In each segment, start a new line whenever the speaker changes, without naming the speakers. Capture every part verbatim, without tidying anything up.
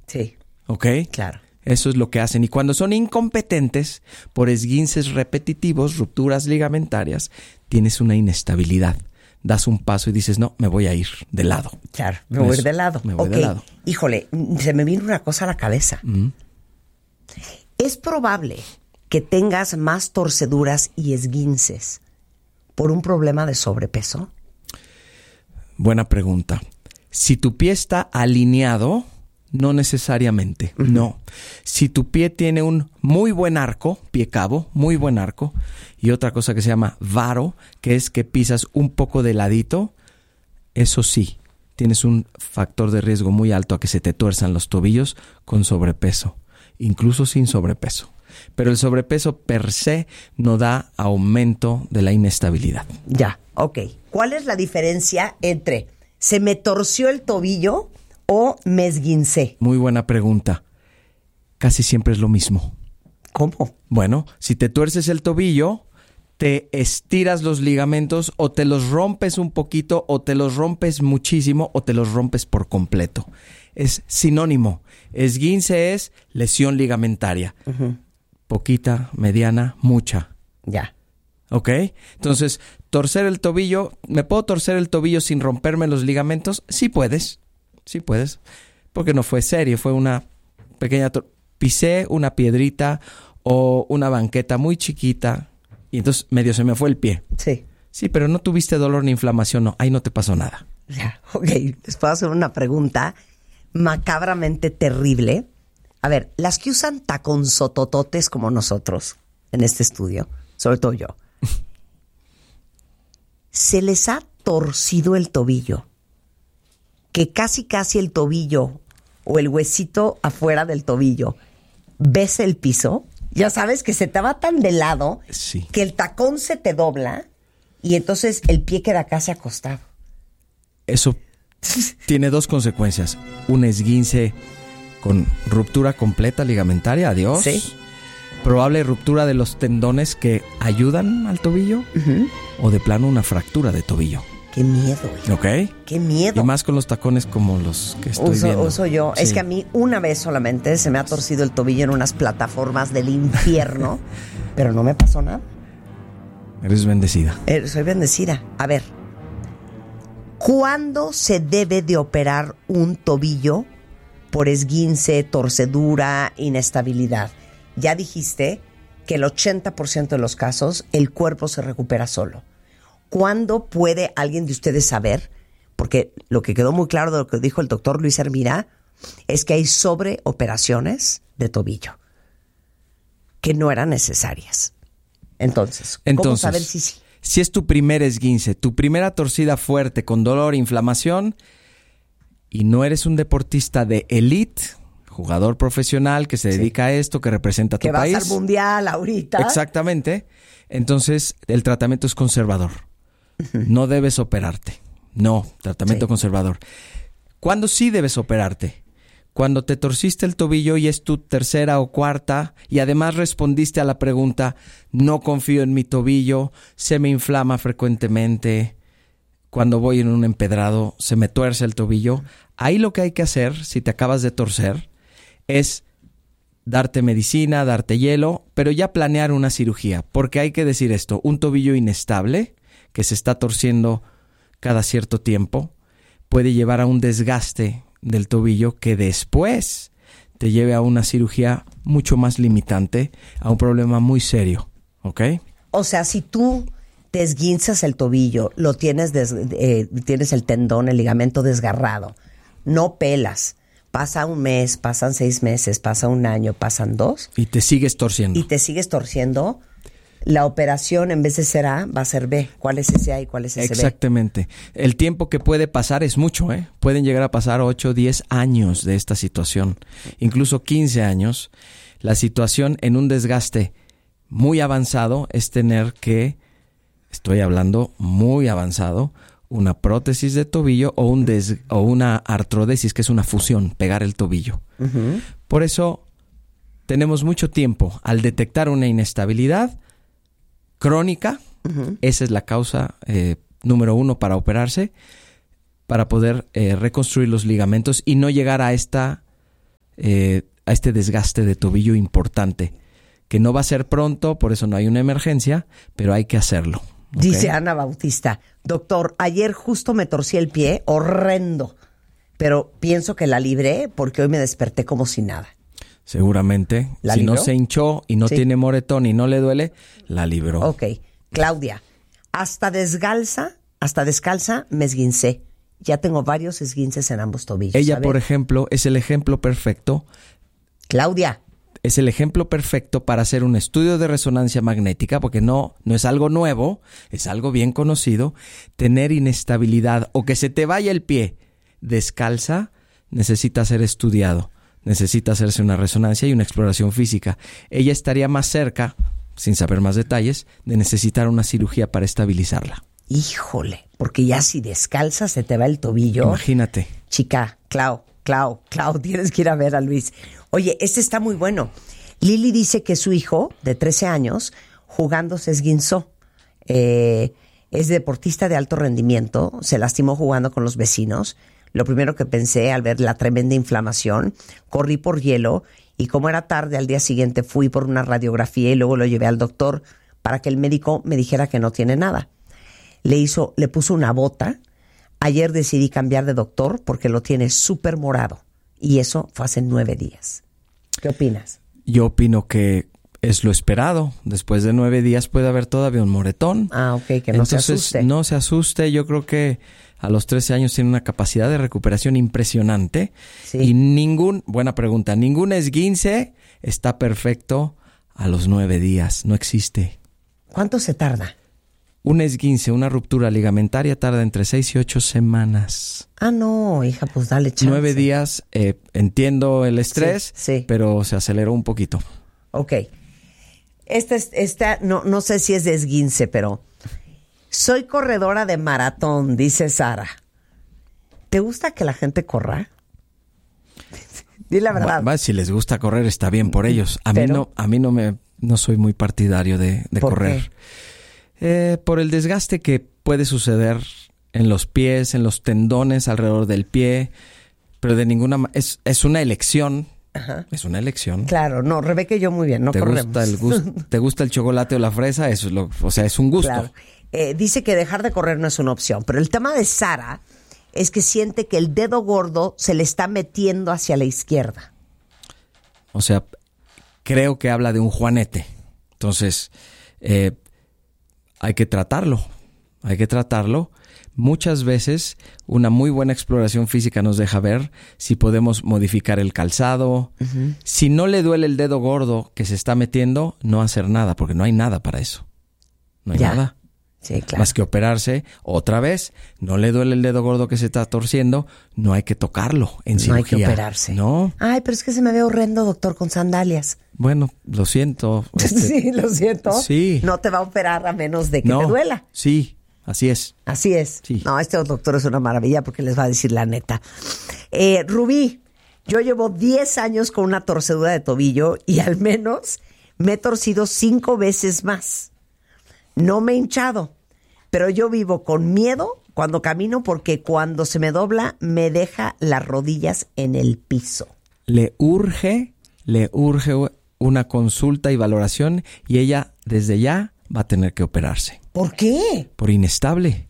Sí.
¿Ok?
Claro.
Eso es lo que hacen. Y cuando son incompetentes por esguinces repetitivos, rupturas ligamentarias, tienes una inestabilidad. Das un paso y dices, no, me voy a ir de lado.
Claro, me voy a ir de lado.
Me voy
Ok,
de lado.
híjole, se me vino una cosa a la cabeza.
Mm.
¿Es probable que tengas más torceduras y esguinces por un problema de sobrepeso?
Buena pregunta. Si tu pie está alineado, no necesariamente, uh-huh. no. Si tu pie tiene un muy buen arco, pie cabo, muy buen arco, y otra cosa que se llama varo, que es que pisas un poco de ladito, eso sí, tienes un factor de riesgo muy alto a que se te tuerzan los tobillos con sobrepeso, incluso sin sobrepeso. Pero el sobrepeso per se no da aumento de la inestabilidad.
Ya, ok. ¿Cuál es la diferencia entre se me torció el tobillo o me esguincé?
Muy buena pregunta. Casi siempre es lo mismo.
¿Cómo?
Bueno, si te tuerces el tobillo, te estiras los ligamentos o te los rompes un poquito o te los rompes muchísimo o te los rompes por completo. Es sinónimo. Esguince es lesión ligamentaria. Uh-huh. Poquita, mediana, mucha.
Ya.
¿Ok? Entonces, torcer el tobillo, ¿me puedo torcer el tobillo sin romperme los ligamentos? Sí puedes, sí puedes, porque no fue serio, fue una pequeña... Tor- pisé una piedrita o una banqueta muy chiquita y entonces medio se me fue el pie.
Sí.
Sí, pero no tuviste dolor ni inflamación, no, ahí no te pasó nada.
Ya, ok, les puedo hacer una pregunta macabramente terrible. A ver, las que usan taconzotototes como nosotros en este estudio, sobre todo yo, se les ha torcido el tobillo, que casi casi el tobillo o el huesito afuera del tobillo ves el piso, ya sabes que se te va tan de lado
sí.
que el tacón se te dobla y entonces el pie queda casi acostado.
Eso tiene dos consecuencias. Un esguince con ruptura completa ligamentaria, adiós.
Sí.
Probable ruptura de los tendones que ayudan al tobillo.
Uh-huh.
O de plano una fractura de tobillo.
Qué miedo, hijo.
¿Ok?
Qué miedo.
Y más con los tacones como los que estoy
uso,
viendo.
Uso yo.
Sí.
Es que a mí una vez solamente se me ha torcido el tobillo en unas plataformas del infierno, pero no me pasó nada.
Eres bendecida.
Eh, soy bendecida. A ver, ¿cuándo se debe de operar un tobillo por esguince, torcedura, inestabilidad? Ya dijiste que el ochenta por ciento de los casos el cuerpo se recupera solo. ¿Cuándo puede alguien de ustedes saber? Porque lo que quedó muy claro de lo que dijo el doctor Luis Hermida es que hay sobreoperaciones de tobillo que no eran necesarias. Entonces, ¿cómo
Entonces,
saber si sí?
Si es tu primer esguince, tu primera torcida fuerte con dolor, inflamación, y no eres un deportista de élite, jugador profesional que se dedica sí. a esto, que representa a tu
que
país.
Que vas al mundial ahorita.
Exactamente. Entonces, el tratamiento es conservador. Uh-huh. No debes operarte. No, tratamiento sí. conservador. ¿Cuándo sí debes operarte? Cuando te torciste el tobillo y es tu tercera o cuarta y además respondiste a la pregunta, no confío en mi tobillo, se me inflama frecuentemente, cuando voy en un empedrado se me tuerce el tobillo. Ahí lo que hay que hacer, si te acabas de torcer, es darte medicina, darte hielo, pero ya planear una cirugía, porque hay que decir esto, un tobillo inestable que se está torciendo cada cierto tiempo puede llevar a un desgaste del tobillo que después te lleve a una cirugía mucho más limitante, a un problema muy serio, ¿ok?
O sea, si tú te esguinzas el tobillo, lo tienes, des, eh, tienes el tendón, el ligamento desgarrado, no pelas, pasa un mes, pasan seis meses, pasa un año, pasan dos.
Y te sigues torciendo.
Y te sigues torciendo. La operación en vez de ser A va a ser B. ¿Cuál es ese A y cuál es ese B?
Exactamente. El tiempo que puede pasar es mucho, ¿eh? Pueden llegar a pasar ocho, diez años de esta situación, incluso quince años. La situación en un desgaste muy avanzado es tener que, estoy hablando muy avanzado, una prótesis de tobillo o, un des, o una artrodesis, que es una fusión, pegar el tobillo. Uh-huh. Por eso tenemos mucho tiempo al detectar una inestabilidad crónica, uh-huh. esa es la causa eh, número uno para operarse, para poder eh, reconstruir los ligamentos y no llegar a esta eh, a este desgaste de tobillo importante, que no va a ser pronto, por eso no hay una emergencia, pero hay que hacerlo. ¿Okay?
Dice Ana Bautista, doctor, ayer justo me torcí el pie, horrendo, pero pienso que la libré porque hoy me desperté como si nada.
Seguramente.
¿La
si
libró?
no se hinchó y no
Sí.
tiene moretón y no le duele, la libró.
Ok. Claudia, hasta descalza, hasta descalza me esguincé. Ya tengo varios esguinces en ambos tobillos.
Ella,
¿sabe?
por ejemplo, es el ejemplo perfecto.
Claudia.
Es el ejemplo perfecto para hacer un estudio de resonancia magnética, porque no, no es algo nuevo, es algo bien conocido. Tener inestabilidad o que se te vaya el pie descalza necesita ser estudiado. Necesita hacerse una resonancia y una exploración física. Ella estaría más cerca, sin saber más detalles, de necesitar una cirugía para estabilizarla.
Híjole, porque ya si descalza se te va el tobillo.
Imagínate.
Chica, Clau, Clau, Clau, tienes que ir a ver a Luis. Oye, este está muy bueno. Lili dice que su hijo, de trece años, jugando se esguinzó. Eh, es deportista de alto rendimiento, se lastimó jugando con los vecinos. Lo primero que pensé al ver la tremenda inflamación, corrí por hielo y como era tarde al día siguiente fui por una radiografía y luego lo llevé al doctor para que el médico me dijera que no tiene nada. Le hizo, le puso una bota. Ayer decidí cambiar de doctor porque lo tiene súper morado. Y eso fue hace nueve días. ¿Qué opinas?
Yo opino que es lo esperado. Después de nueve días puede haber todavía un moretón.
Ah, ok, que no
Entonces,
se asuste.
no se asuste. Yo creo que a los trece años tiene una capacidad de recuperación impresionante.
Sí.
Y ningún, buena pregunta, ningún esguince está perfecto a los nueve días. No existe.
¿Cuánto se tarda?
Un esguince, una ruptura ligamentaria tarda entre seis y ocho semanas.
Ah, no, hija, pues dale chance.
Nueve días, eh, entiendo el estrés,
Sí, sí.
pero se aceleró un poquito.
Ok. Esta, es- esta no, no sé si es de esguince, pero... Soy corredora de maratón, dice Sara. ¿Te gusta que la gente corra? Di la verdad.
Va, va, si les gusta correr, está bien por ellos. A mí
Pero-
no, a mí no me, no soy muy partidario de, de
¿Por
correr. Eh, por el desgaste que puede suceder en los pies, en los tendones alrededor del pie, pero de ninguna manera, es, es una elección.
Ajá.
Es una elección.
Claro, no, Rebeca y yo muy bien, no
¿Te
corremos.
gusta el gusto, te gusta el chocolate o la fresa? Eso es lo, o sea, es un gusto.
Claro. Eh, dice que dejar de correr no es una opción, pero el tema de Sara es que siente que el dedo gordo se le está metiendo hacia la izquierda.
O sea, creo que habla de un juanete. Entonces, eh, hay que tratarlo. Hay que tratarlo. Muchas veces una muy buena exploración física nos deja ver si podemos modificar el calzado. Uh-huh. Si no le duele el dedo gordo que se está metiendo, no hacer nada, porque no hay nada para eso. No hay
Ya.
nada.
Sí, claro.
Más que operarse. Otra vez, no le duele el dedo gordo que se está torciendo, no hay que tocarlo en
No hay
cirugía.
que operarse.
No.
Ay, pero es que se me ve horrendo, doctor, con sandalias.
Bueno, lo siento. Este,
Sí, lo siento.
Sí.
No te va a operar a menos de que
no,
te duela.
Sí, así es.
Así es.
Sí.
No, este doctor es una maravilla porque les va a decir la neta. Eh, Rubí, yo llevo diez años con una torcedura de tobillo y al menos me he torcido cinco veces más. No me he hinchado, pero yo vivo con miedo cuando camino porque cuando se me dobla me deja las rodillas en el piso.
Le urge, le urge una consulta y valoración y ella desde ya va a tener que operarse.
¿Por qué?
Por inestable.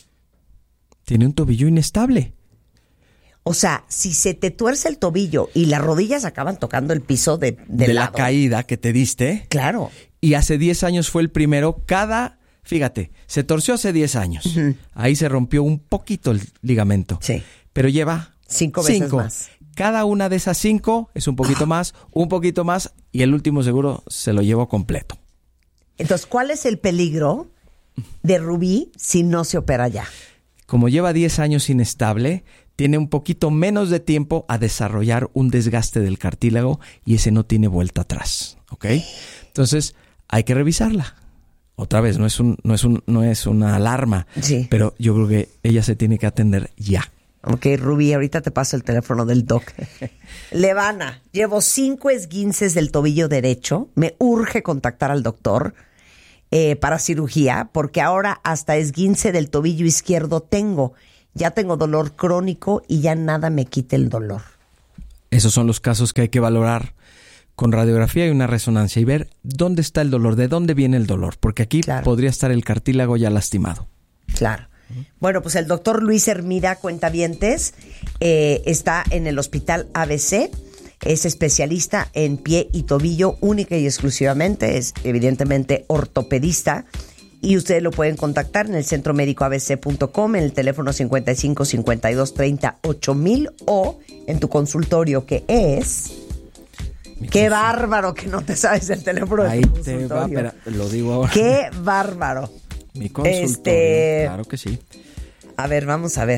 Tiene un tobillo inestable.
O sea, si se te tuerce el tobillo y las rodillas acaban tocando el piso de, de,
De la
lado.
caída que te diste.
Claro.
Y hace diez años fue el primero. Cada, fíjate, se torció hace diez años. Uh-huh. Ahí se rompió un poquito el ligamento.
Sí.
Pero lleva
cinco veces
cinco.
más.
Cada una de esas cinco es un poquito más, un poquito más, y el último seguro se lo llevó completo.
Entonces, ¿cuál es el peligro de Rubí si no se opera ya?
Como lleva diez años inestable, tiene un poquito menos de tiempo a desarrollar un desgaste del cartílago y ese no tiene vuelta atrás, ¿ok? Entonces, hay que revisarla. Otra vez, no es un, no es un, no es una alarma,
Sí.
pero yo creo que ella se tiene que atender ya.
Ok, Rubí, ahorita te paso el teléfono del doc. Levana, llevo cinco esguinces del tobillo derecho. Me urge contactar al doctor eh, para cirugía porque ahora hasta esguince del tobillo izquierdo tengo. Ya tengo dolor crónico y ya nada me quita el dolor.
Esos son los casos que hay que valorar con radiografía y una resonancia y ver dónde está el dolor, de dónde viene el dolor, porque aquí claro. podría estar el cartílago ya lastimado.
Claro. Bueno, pues el doctor Luis Hermida, cuentavientes, eh, está en el Hospital A B C, es especialista en pie y tobillo única y exclusivamente, es evidentemente ortopedista, y ustedes lo pueden contactar en el centro médico a b c punto com, en el teléfono cincuenta y cinco, cincuenta y dos, treinta, ocho mil o en tu consultorio, que es... Mi ¡Qué consultorio. Bárbaro que no te sabes el teléfono de
Ahí
tu
te
consultorio!
va, pero lo digo ahora.
¡Qué bárbaro!
Mi consultorio,
este...
claro que sí.
A ver, vamos a ver.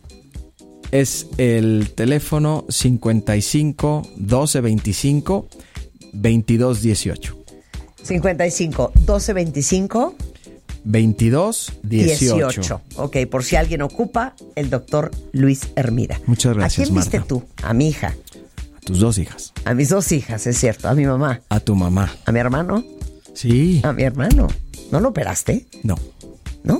Es el teléfono cincuenta y cinco, doce, veinticinco, veintidós, dieciocho.
cincuenta y cinco, doce, veinticinco...
veintidós, dieciocho.
dieciocho. Ok, por si alguien ocupa, el doctor Luis Hermida.
Muchas gracias,
¿A quién
Marta?
viste tú? A mi hija.
A tus dos hijas.
A mis dos hijas, es cierto. A mi mamá.
A tu mamá.
¿A mi hermano?
Sí.
A mi hermano. ¿No lo operaste?
No.
¿No?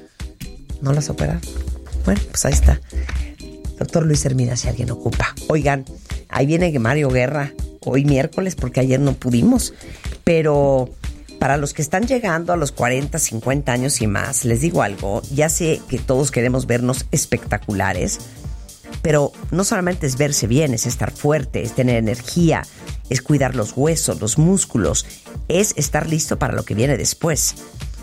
¿No las operaron? Bueno, pues ahí está. Doctor Luis Hermida, si alguien ocupa. Oigan, ahí viene Mario Guerra. Hoy miércoles, porque ayer no pudimos. Pero... para los que están llegando a los cuarenta, cincuenta años y más, les digo algo, ya sé que todos queremos vernos espectaculares, pero no solamente es verse bien, es estar fuerte, es tener energía, es cuidar los huesos, los músculos, es estar listo para lo que viene después.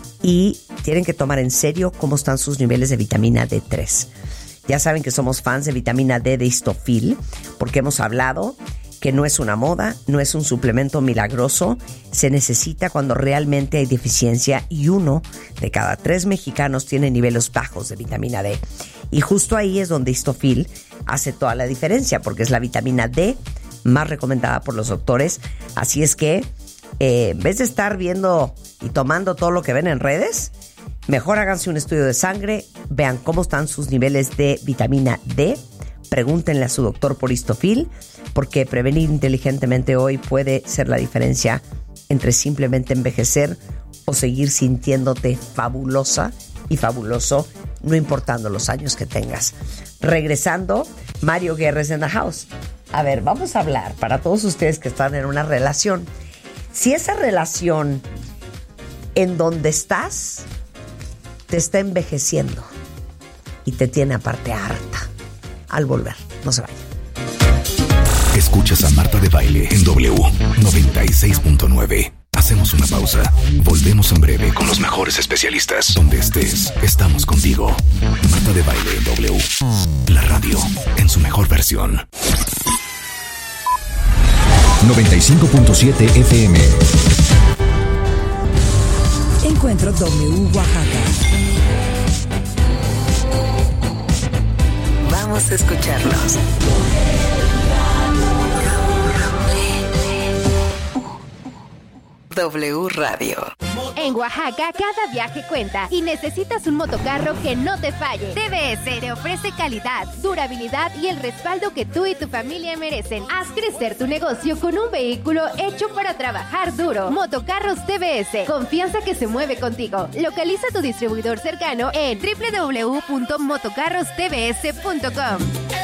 Y tienen que tomar en serio cómo están sus niveles de vitamina D tres. Ya saben que somos fans de vitamina D de Histofil, porque hemos hablado que no es una moda, no es un suplemento milagroso, se necesita cuando realmente hay deficiencia y uno de cada tres mexicanos tiene niveles bajos de vitamina D. Y justo ahí es donde Histofil hace toda la diferencia, porque es la vitamina D más recomendada por los doctores. Así es que, eh, en vez de estar viendo y tomando todo lo que ven en redes, mejor háganse un estudio de sangre, vean cómo están sus niveles de vitamina D, pregúntenle a su doctor por Histofil, porque prevenir inteligentemente hoy puede ser la diferencia entre simplemente envejecer o seguir sintiéndote fabulosa y fabuloso, no importando los años que tengas. Regresando, Mario Guerra es in the house. A ver, vamos a hablar para todos ustedes que están en una relación. Si esa relación en donde estás te está envejeciendo y te tiene aparte harta, al volver, no se vaya.
Escuchas a Marta de Baile en W noventa y seis punto nueve. Hacemos una pausa. Volvemos en breve con los mejores especialistas. Donde estés, estamos contigo. Marta de Baile en W. La radio en su mejor versión. noventa y cinco punto siete F M.
Encuentro W Oaxaca. Vamos a escucharlos. W Radio.
En Oaxaca, cada viaje cuenta y necesitas un motocarro que no te falle. T V S te ofrece calidad, durabilidad y el respaldo que tú y tu familia merecen. Haz crecer tu negocio con un vehículo hecho para trabajar duro. Motocarros T V S, confianza que se mueve contigo. Localiza tu distribuidor cercano en doble u doble u doble u punto motocarros t v s punto com.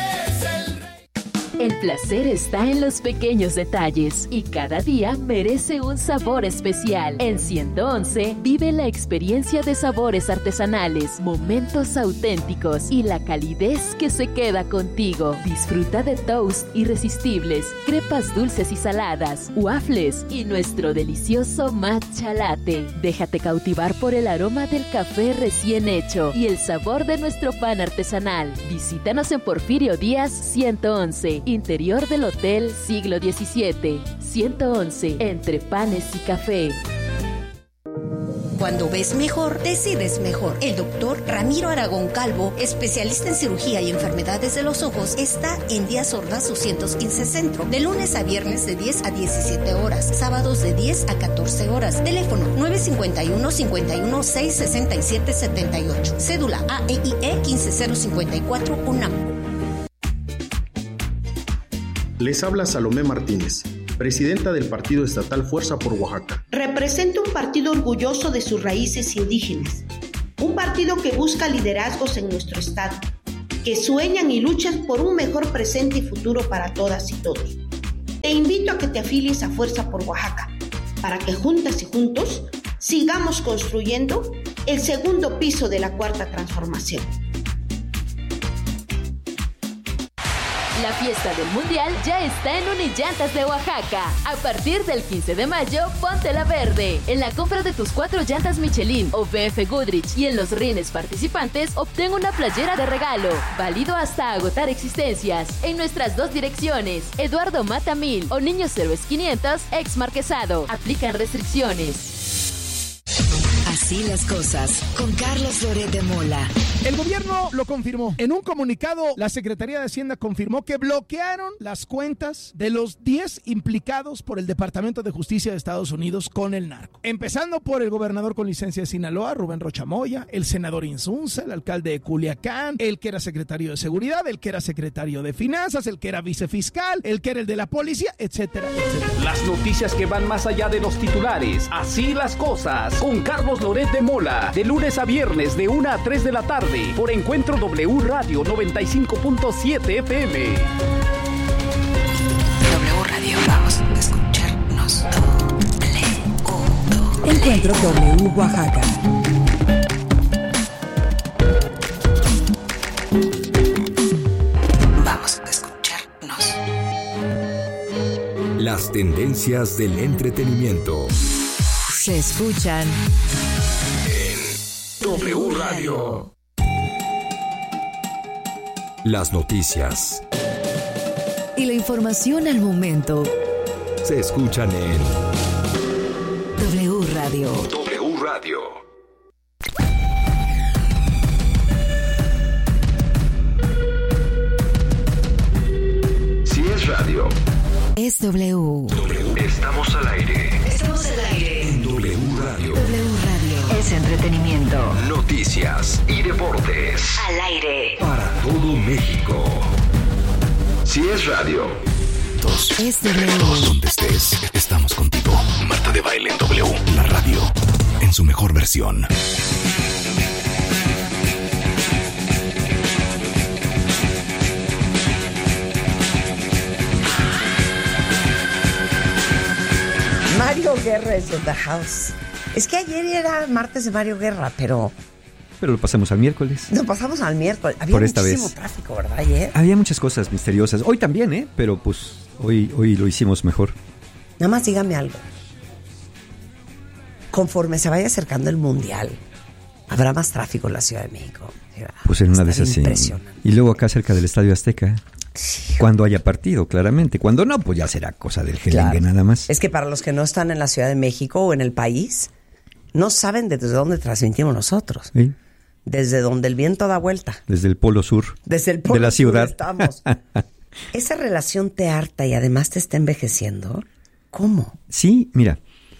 El placer está en los pequeños detalles y cada día merece un sabor especial. En ciento once vive la experiencia de sabores artesanales, momentos auténticos y la calidez que se queda contigo. Disfruta de toast irresistibles, crepas dulces y saladas, waffles y nuestro delicioso matcha latte. Déjate cautivar por el aroma del café recién hecho y el sabor de nuestro pan artesanal. Visítanos en Porfirio Díaz ciento once. Interior del Hotel Siglo diecisiete. ciento once, entre panes y café.
Cuando ves mejor, decides mejor. El doctor Ramiro Aragón Calvo, especialista en cirugía y enfermedades de los ojos, está en Díaz Ordaz doscientos quince Centro, de lunes a viernes de diez a diecisiete horas, sábados de diez a catorce horas. Teléfono nueve cinco uno, cinco uno seis, seis siete siete ocho. Cédula A E I E quince cero cincuenta y cuatro UNAM.
Les habla Salomé Martínez, presidenta del Partido Estatal Fuerza por Oaxaca.
Representa un partido orgulloso de sus raíces indígenas, un partido que busca liderazgos en nuestro estado, que sueñan y luchan por un mejor presente y futuro para todas y todos. Te invito a que te afilies a Fuerza por Oaxaca, para que juntas y juntos sigamos construyendo el segundo piso de la Cuarta Transformación.
La fiesta del Mundial ya está en Unillantas de Oaxaca. A partir del quince de mayo, ponte la verde. En la compra de tus cuatro llantas Michelin o B F Goodrich y en los rines participantes, obtén una playera de regalo. Válido hasta agotar existencias. En nuestras dos direcciones, Eduardo Mata mil o Niños Héroes quinientos, ex Marquesado. Aplican restricciones.
Así las cosas, con Carlos Loret de Mola.
El gobierno lo confirmó. En un comunicado, la Secretaría de Hacienda confirmó que bloquearon las cuentas de los diez implicados por el Departamento de Justicia de Estados Unidos con el narco. Empezando por el gobernador con licencia de Sinaloa, Rubén Rocha Moya, el senador Insunza, el alcalde de Culiacán, el que era secretario de Seguridad, el que era secretario de Finanzas, el que era vicefiscal, el que era el de la policía, etcétera, etcétera.
Las noticias que van más allá de los titulares. Así las cosas, con Carlos Loret de Mola, de lunes a viernes de una a tres de la tarde, por Encuentro W Radio noventa y cinco punto siete F M.
W Radio, vamos a escucharnos. W.
Encuentro W Oaxaca.
Vamos a escucharnos.
Las tendencias del entretenimiento
Se escuchan
W Radio. Las noticias
y la información al momento
se escuchan en
W Radio.
W Radio. Si es radio,
es W.
W. Estamos al aire.
Estamos al aire.
En W Radio.
W Radio. Es entretenimiento.
Noticias y deportes.
Al aire.
Para todo México. Si es radio. Dos.
Es W.
Donde estés, estamos contigo. Marta de Baile en W. La radio. En su mejor versión.
Mario Guerra es in the house. Es que ayer era martes de Mario Guerra, pero...
Pero lo pasamos al miércoles.
Lo pasamos al miércoles. Había
Por esta
muchísimo
vez.
tráfico, ¿verdad, ayer?
Había muchas cosas misteriosas. Hoy también, ¿eh? Pero pues hoy, hoy lo hicimos mejor.
Nada más dígame algo. Conforme se vaya acercando el Mundial, habrá más tráfico en la Ciudad de México.
Pues en una de esas sí.
Impresionante.
Y luego acá cerca del Estadio Azteca. Sí. Cuando haya partido, claramente. Cuando no, pues ya será cosa del gelengue, claro. Nada más.
Es que para los que no están en la Ciudad de México o en el país, no saben desde dónde transmitimos nosotros. ¿Sí? Desde donde el viento da vuelta.
Desde el polo sur.
Desde el polo
de la
sur
ciudad.
Estamos. ¿Esa relación te harta y además te está envejeciendo? ¿Cómo?
Sí, mira.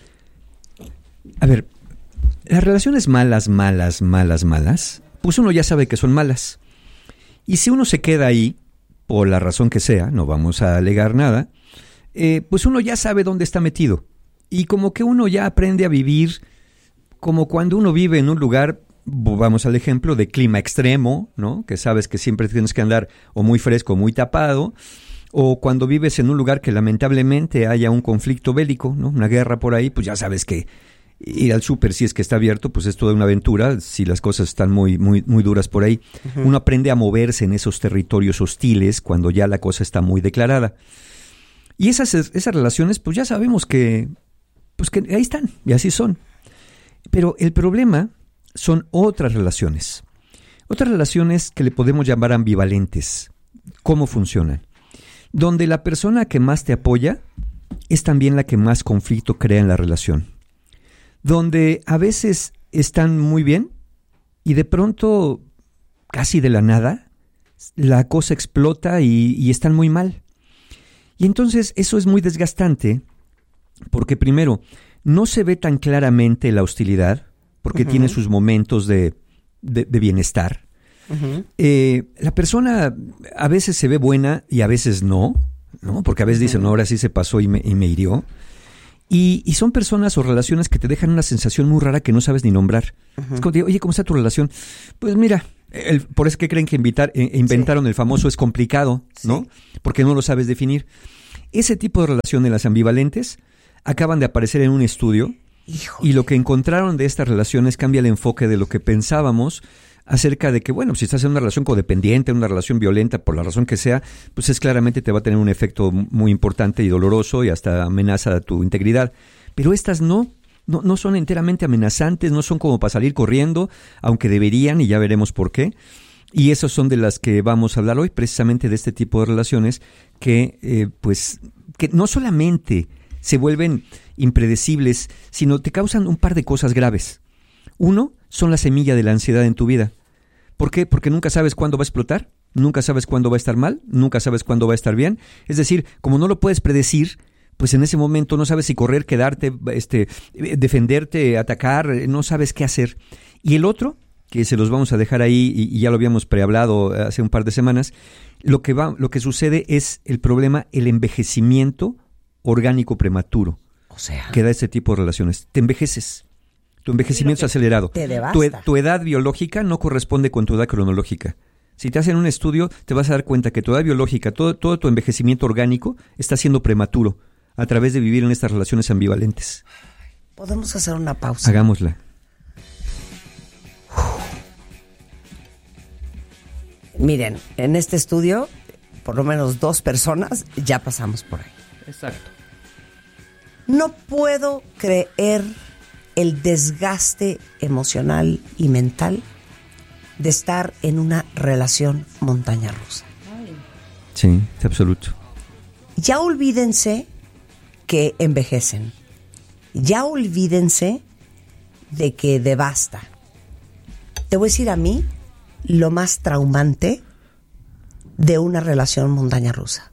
A ver, las relaciones malas, malas, malas, malas, pues uno ya sabe que son malas. Y si uno se queda ahí, por la razón que sea, no vamos a alegar nada, eh, pues uno ya sabe dónde está metido. Y como que uno ya aprende a vivir como cuando uno vive en un lugar, vamos al ejemplo, de clima extremo, ¿no? Que sabes que siempre tienes que andar o muy fresco o muy tapado, o cuando vives en un lugar que lamentablemente haya un conflicto bélico, ¿no? Una guerra por ahí, pues ya sabes que ir al súper, si es que está abierto, pues es toda una aventura, si las cosas están muy, muy, muy duras por ahí. Uh-huh. Uno aprende a moverse en esos territorios hostiles cuando ya la cosa está muy declarada. Y esas, esas relaciones, pues ya sabemos que, pues que ahí están, y así son. Pero el problema son otras relaciones. Otras relaciones que le podemos llamar ambivalentes. ¿Cómo funcionan? Donde la persona que más te apoya es también la que más conflicto crea en la relación. Donde a veces están muy bien y de pronto, casi de la nada, la cosa explota y, y están muy mal. Y entonces eso es muy desgastante porque primero, no se ve tan claramente la hostilidad porque uh-huh. tiene sus momentos de, de, de bienestar. Uh-huh. Eh, la persona a veces se ve buena y a veces no, ¿no? Porque a veces uh-huh. dicen, no, ahora sí se pasó y me, y me hirió. Y, y son personas o relaciones que te dejan una sensación muy rara que no sabes ni nombrar. Uh-huh. Es como te digo, oye, ¿cómo está tu relación? Pues mira, el, por eso que creen que invitar, eh, inventaron sí. el famoso es complicado, ¿no? Sí. Porque no lo sabes definir. Ese tipo de relaciones, las ambivalentes, acaban de aparecer en un estudio. Híjole. Y lo que encontraron de estas relaciones cambia el enfoque de lo que pensábamos acerca de que, bueno, si estás en una relación codependiente, una relación violenta, por la razón que sea, pues es claramente te va a tener un efecto muy importante y doloroso y hasta amenaza a tu integridad. Pero estas no, no, no son enteramente amenazantes, no son como para salir corriendo, aunque deberían, y ya veremos por qué. Y esas son de las que vamos a hablar hoy, precisamente de este tipo de relaciones que, eh, pues, que no solamente se vuelven impredecibles, sino te causan un par de cosas graves. Uno, son la semilla de la ansiedad en tu vida. ¿Por qué? Porque nunca sabes cuándo va a explotar, nunca sabes cuándo va a estar mal, nunca sabes cuándo va a estar bien. Es decir, como no lo puedes predecir, pues en ese momento no sabes si correr, quedarte, este, defenderte, atacar, no sabes qué hacer. Y el otro, que se los vamos a dejar ahí y, y ya lo habíamos prehablado hace un par de semanas, lo que va, lo que sucede es el problema, el envejecimiento orgánico prematuro. O sea, que da este tipo de relaciones. Te envejeces. Tu envejecimiento es acelerado.
Te devasta.
Tu, tu edad biológica no corresponde con tu edad cronológica. Si te hacen un estudio, te vas a dar cuenta que tu edad biológica, todo, todo tu envejecimiento orgánico está siendo prematuro a través de vivir en estas relaciones ambivalentes.
¿Podemos hacer una pausa?
Hagámosla.
Miren, en este estudio, por lo menos dos personas ya pasamos por ahí.
Exacto.
No puedo creer el desgaste emocional y mental de estar en una relación montaña rusa.
Sí, es absoluto.
Ya olvídense que envejecen. Ya olvídense de que devasta. Te voy a decir a mí lo más traumante de una relación montaña rusa.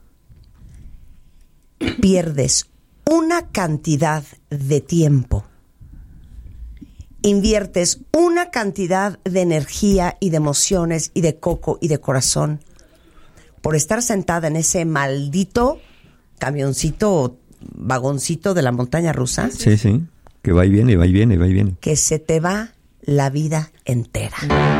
Pierdes una cantidad de tiempo, inviertes una cantidad de energía y de emociones y de coco y de corazón por estar sentada en ese maldito camioncito o vagoncito de la montaña rusa.
Sí, sí, que va y viene, va y viene, va y viene.
Que se te va la vida entera.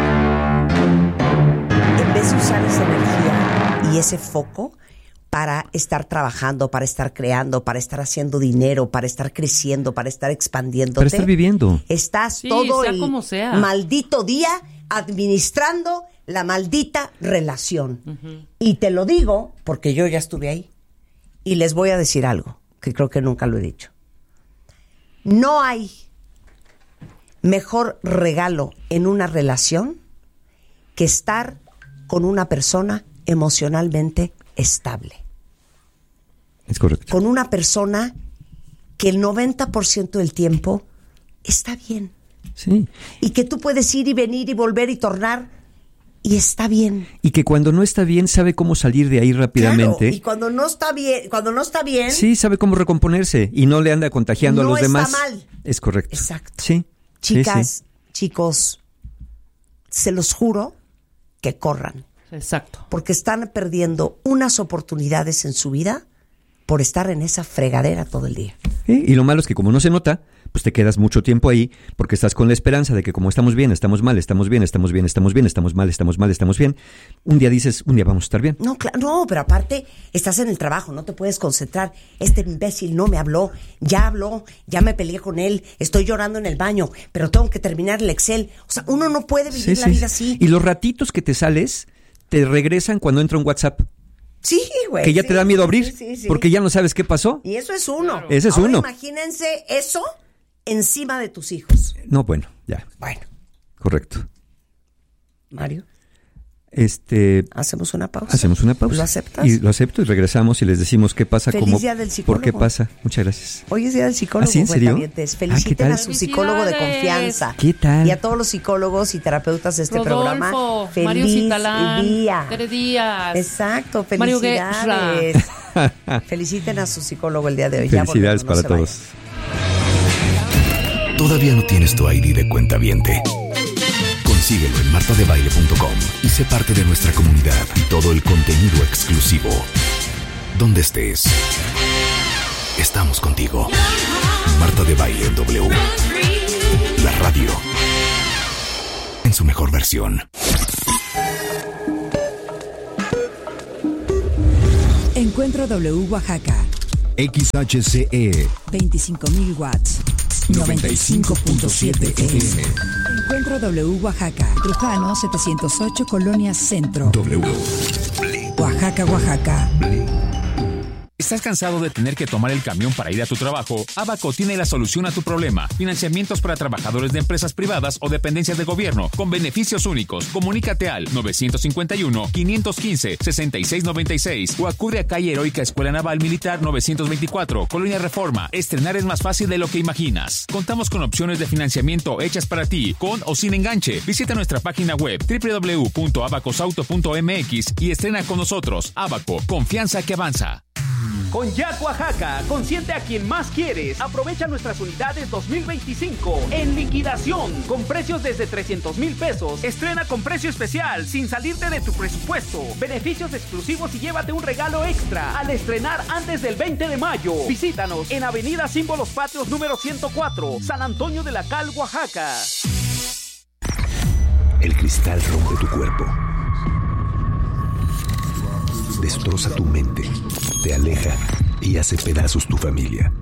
En vez de usar esa energía y ese foco para estar trabajando, para estar creando, para estar haciendo dinero, para estar creciendo, para estar expandiéndote.
Para estar viviendo.
Estás
sí,
todo
sea
el
como sea.
maldito día administrando la maldita relación. Uh-huh. Y te lo digo porque yo ya estuve ahí. Y les voy a decir algo que creo que nunca lo he dicho. No hay mejor regalo en una relación que estar con una persona emocionalmente estable.
Es correcto.
Con una persona que el noventa por ciento del tiempo está bien.
Sí.
Y que tú puedes ir y venir y volver y tornar y está bien.
Y que cuando no está bien sabe cómo salir de ahí rápidamente.
Claro, y cuando no está bien, cuando no está bien,
sí, sabe cómo recomponerse y no le anda contagiando
no
a los demás.
No está mal.
Es correcto.
Exacto.
Sí.
Chicas,
sí, sí.
chicos, se los juro que corran.
Exacto.
Porque están perdiendo unas oportunidades en su vida por estar en esa fregadera todo el día.
Sí, y lo malo es que como no se nota, pues te quedas mucho tiempo ahí porque estás con la esperanza de que como estamos bien, estamos mal, estamos bien, estamos bien, estamos bien, estamos mal, estamos mal, estamos bien. Un día dices, un día vamos a estar bien.
No, claro, no, pero aparte estás en el trabajo, no te puedes concentrar. Este imbécil no me habló, ya habló, ya me peleé con él, estoy llorando en el baño, pero tengo que terminar el Excel. O sea, uno no puede vivir
sí,
la
sí.
vida así.
Y los ratitos que te sales te regresan cuando entra un WhatsApp.
Sí, güey.
Que ya
sí,
te da miedo abrir
sí, sí, sí.
porque ya no sabes qué pasó.
Y eso es uno.
Claro. Ese es
Ahora
uno.
Imagínense eso encima de tus hijos.
No, bueno, ya.
Bueno.
Correcto.
Mario.
Este,
hacemos una pausa.
Hacemos una pausa.
¿Lo aceptas?
Y lo acepto y regresamos y les decimos qué pasa.
Feliz
cómo,
día del psicólogo.
¿Por qué pasa? Muchas gracias.
Hoy es día del psicólogo.
¿Ah, sí? ¿En serio?
Feliciten
ah, ¿qué tal?
a su psicólogo de confianza.
¿Qué tal?
Y a todos los psicólogos y terapeutas de este
Rodolfo,
programa. Feliz
Mario Citalán,
día.
Tere Díaz.
Exacto,
Mario
felicidades. Feliciten a su psicólogo el día de hoy.
Felicidades
ya volvemos,
para
no
todos.
Vayan. ¿Todavía no tienes tu I D de cuentaviente? Consíguelo en marta de baile punto com y sé parte de nuestra comunidad y todo el contenido exclusivo. Donde estés, estamos contigo. Baile en W. La radio en su mejor versión.
Encuentro W Oaxaca.
X H C E
veinticinco mil watts.
noventa y cinco punto siete F M.
Encuentro W Oaxaca. Trujano setecientos ocho, Colonia Centro.
W.
Oaxaca, Oaxaca.
¿Estás cansado de tener que tomar el camión para ir a tu trabajo? Abaco tiene la solución a tu problema. Financiamientos para trabajadores de empresas privadas o dependencias de gobierno con beneficios únicos. Comunícate al nueve cinco uno, cinco uno cinco, seis seis nueve seis o acude a calle Heroica Escuela Naval Militar novecientos veinticuatro, Colonia Reforma. Estrenar es más fácil de lo que imaginas. Contamos con opciones de financiamiento hechas para ti, con o sin enganche. Visita nuestra página web doble u doble u doble u punto abacosauto punto m x y estrena con nosotros. Abaco, confianza que avanza.
Con Jack Oaxaca, consiente a quien más quieres. Aprovecha nuestras unidades dos mil veinticinco en liquidación con precios desde trescientos mil pesos. Estrena con precio especial sin salirte de tu presupuesto. Beneficios exclusivos y llévate un regalo extra al estrenar antes del veinte de mayo. Visítanos en Avenida Símbolos Patrios número ciento cuatro, San Antonio de la Cal, Oaxaca.
El cristal rompe tu cuerpo. Destroza tu mente, te aleja y hace pedazos tu familia.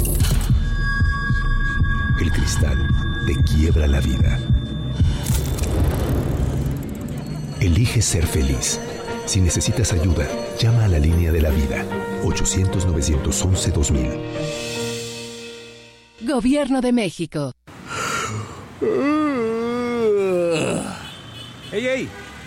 El cristal te quiebra la vida. Elige ser feliz. Si necesitas ayuda, llama a la línea de la vida. ochocientos, novecientos once, dos mil.
Gobierno de México.
¡Ey, ey!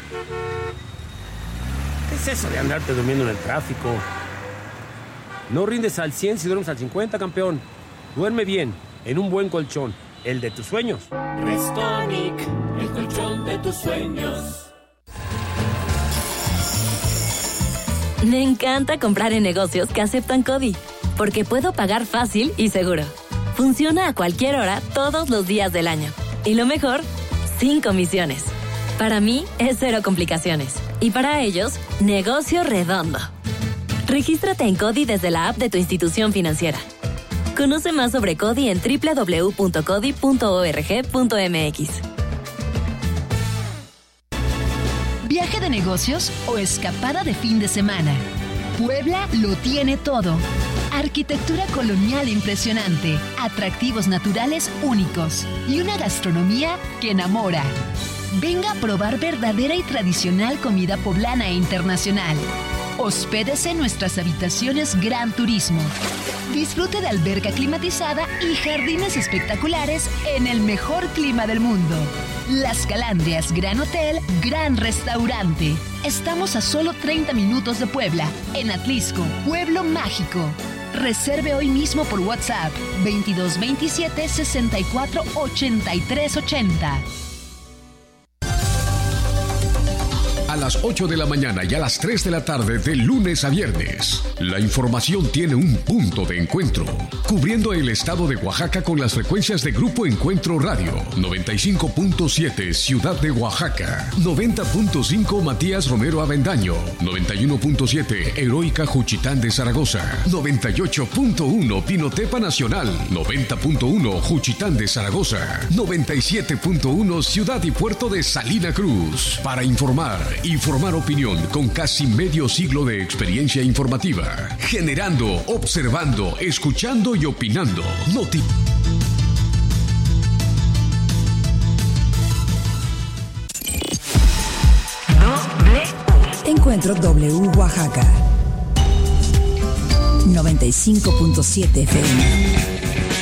¿Qué es eso de andarte durmiendo en el tráfico? No rindes al cien si duermes al cincuenta, campeón. Duerme bien, en un buen colchón, el de tus sueños.
Restonic, el colchón de tus sueños.
Me encanta comprar en negocios que aceptan CODI, porque puedo pagar fácil y seguro. Funciona a cualquier hora, todos los días del año. Y lo mejor, sin comisiones. Para mí, es cero complicaciones. Y para ellos, negocio redondo. Regístrate en CODI desde la app de tu institución financiera. Conoce más sobre CODI en doble u doble u doble u punto codi punto org punto m x.
¿Viaje de negocios o escapada de fin de semana? Puebla lo tiene todo. Arquitectura colonial impresionante, atractivos naturales únicos y una gastronomía que enamora. Venga a probar verdadera y tradicional comida poblana e internacional. Hospédese en nuestras habitaciones Gran Turismo. Disfrute de alberca climatizada y jardines espectaculares en el mejor clima del mundo. Las Calandrias Gran Hotel, Gran Restaurante. Estamos a solo treinta minutos de Puebla, en Atlisco, Pueblo Mágico. Reserve hoy mismo por WhatsApp veintidós veintisiete sesenta y cuatro ochenta y tres ochenta.
A las ocho de la mañana y a las tres de la tarde de lunes a viernes. La información tiene un punto de encuentro, cubriendo el estado de Oaxaca con las frecuencias de Grupo Encuentro Radio, noventa y cinco punto siete Ciudad de Oaxaca, noventa punto cinco Matías Romero Avendaño, noventa y uno punto siete Heroica Juchitán de Zaragoza, noventa y ocho punto uno Pinotepa Nacional, noventa punto uno Juchitán de Zaragoza, noventa y siete punto uno Ciudad y Puerto de Salina Cruz. Para informar y formar opinión con casi medio siglo de experiencia informativa, generando, observando, escuchando y opinando. Noti.
Encuentro W Oaxaca noventa y cinco punto siete F M.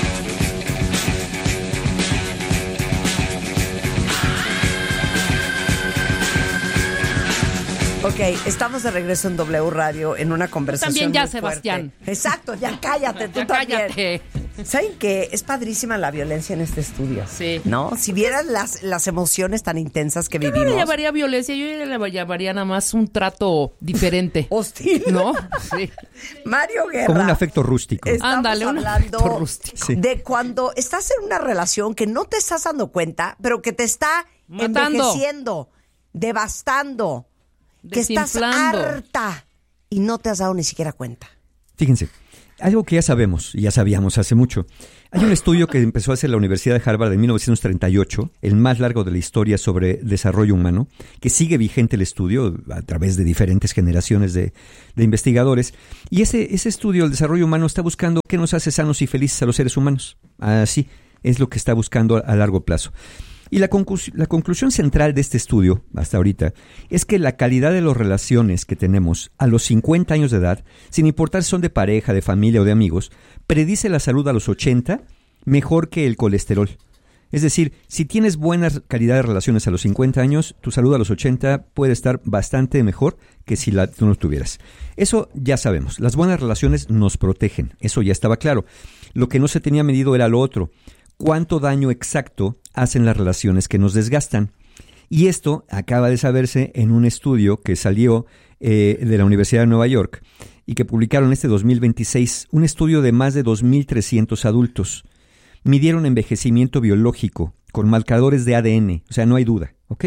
Ok, estamos de regreso en W Radio en una conversación
También ya,
muy
Sebastián.
fuerte. Exacto, ya cállate, tú
Ya
también.
cállate.
¿Saben qué? Es padrísima la violencia en este estudio.
Sí.
¿No? Si vieras las, las emociones tan intensas que
Yo no
vivimos.
le llamaría violencia, yo le llamaría nada más un trato diferente.
Hostil.
¿No? Sí.
Mario Guerra.
Como un afecto rústico.
Estamos
Ándale, un
hablando
afecto rústico.
Sí.
de cuando estás en una relación que no te estás dando cuenta, pero que te está
Matando.
envejeciendo, devastando, que estás
Desinflando.
harta y no te has dado ni siquiera cuenta.
Fíjense, algo que ya sabemos, y ya sabíamos hace mucho. Hay un estudio que empezó a hacer la Universidad de Harvard en mil novecientos treinta y ocho, el más largo de la historia sobre desarrollo humano, que sigue vigente el estudio a través de diferentes generaciones de, de investigadores. Y ese, ese estudio, el desarrollo humano, está buscando qué nos hace sanos y felices a los seres humanos. Así es lo que está buscando a, a largo plazo. Y la, conclus- la conclusión central de este estudio, hasta ahorita, es que la calidad de las relaciones que tenemos a los cincuenta años de edad, sin importar si son de pareja, de familia o de amigos, predice la salud a los ochenta mejor que el colesterol. Es decir, si tienes buena calidad de relaciones a los cincuenta años, tu salud a los ochenta puede estar bastante mejor que si la, tú no tuvieras. Eso ya sabemos. Las buenas relaciones nos protegen. Eso ya estaba claro. Lo que no se tenía medido era lo otro. ¿Cuánto daño exacto hacen las relaciones que nos desgastan? Y esto acaba de saberse en un estudio que salió eh, de la Universidad de Nueva York y que publicaron este dos mil veintiséis, un estudio de más de dos mil trescientos adultos. Midieron envejecimiento biológico con marcadores de A D N, o sea, no hay duda, ¿ok?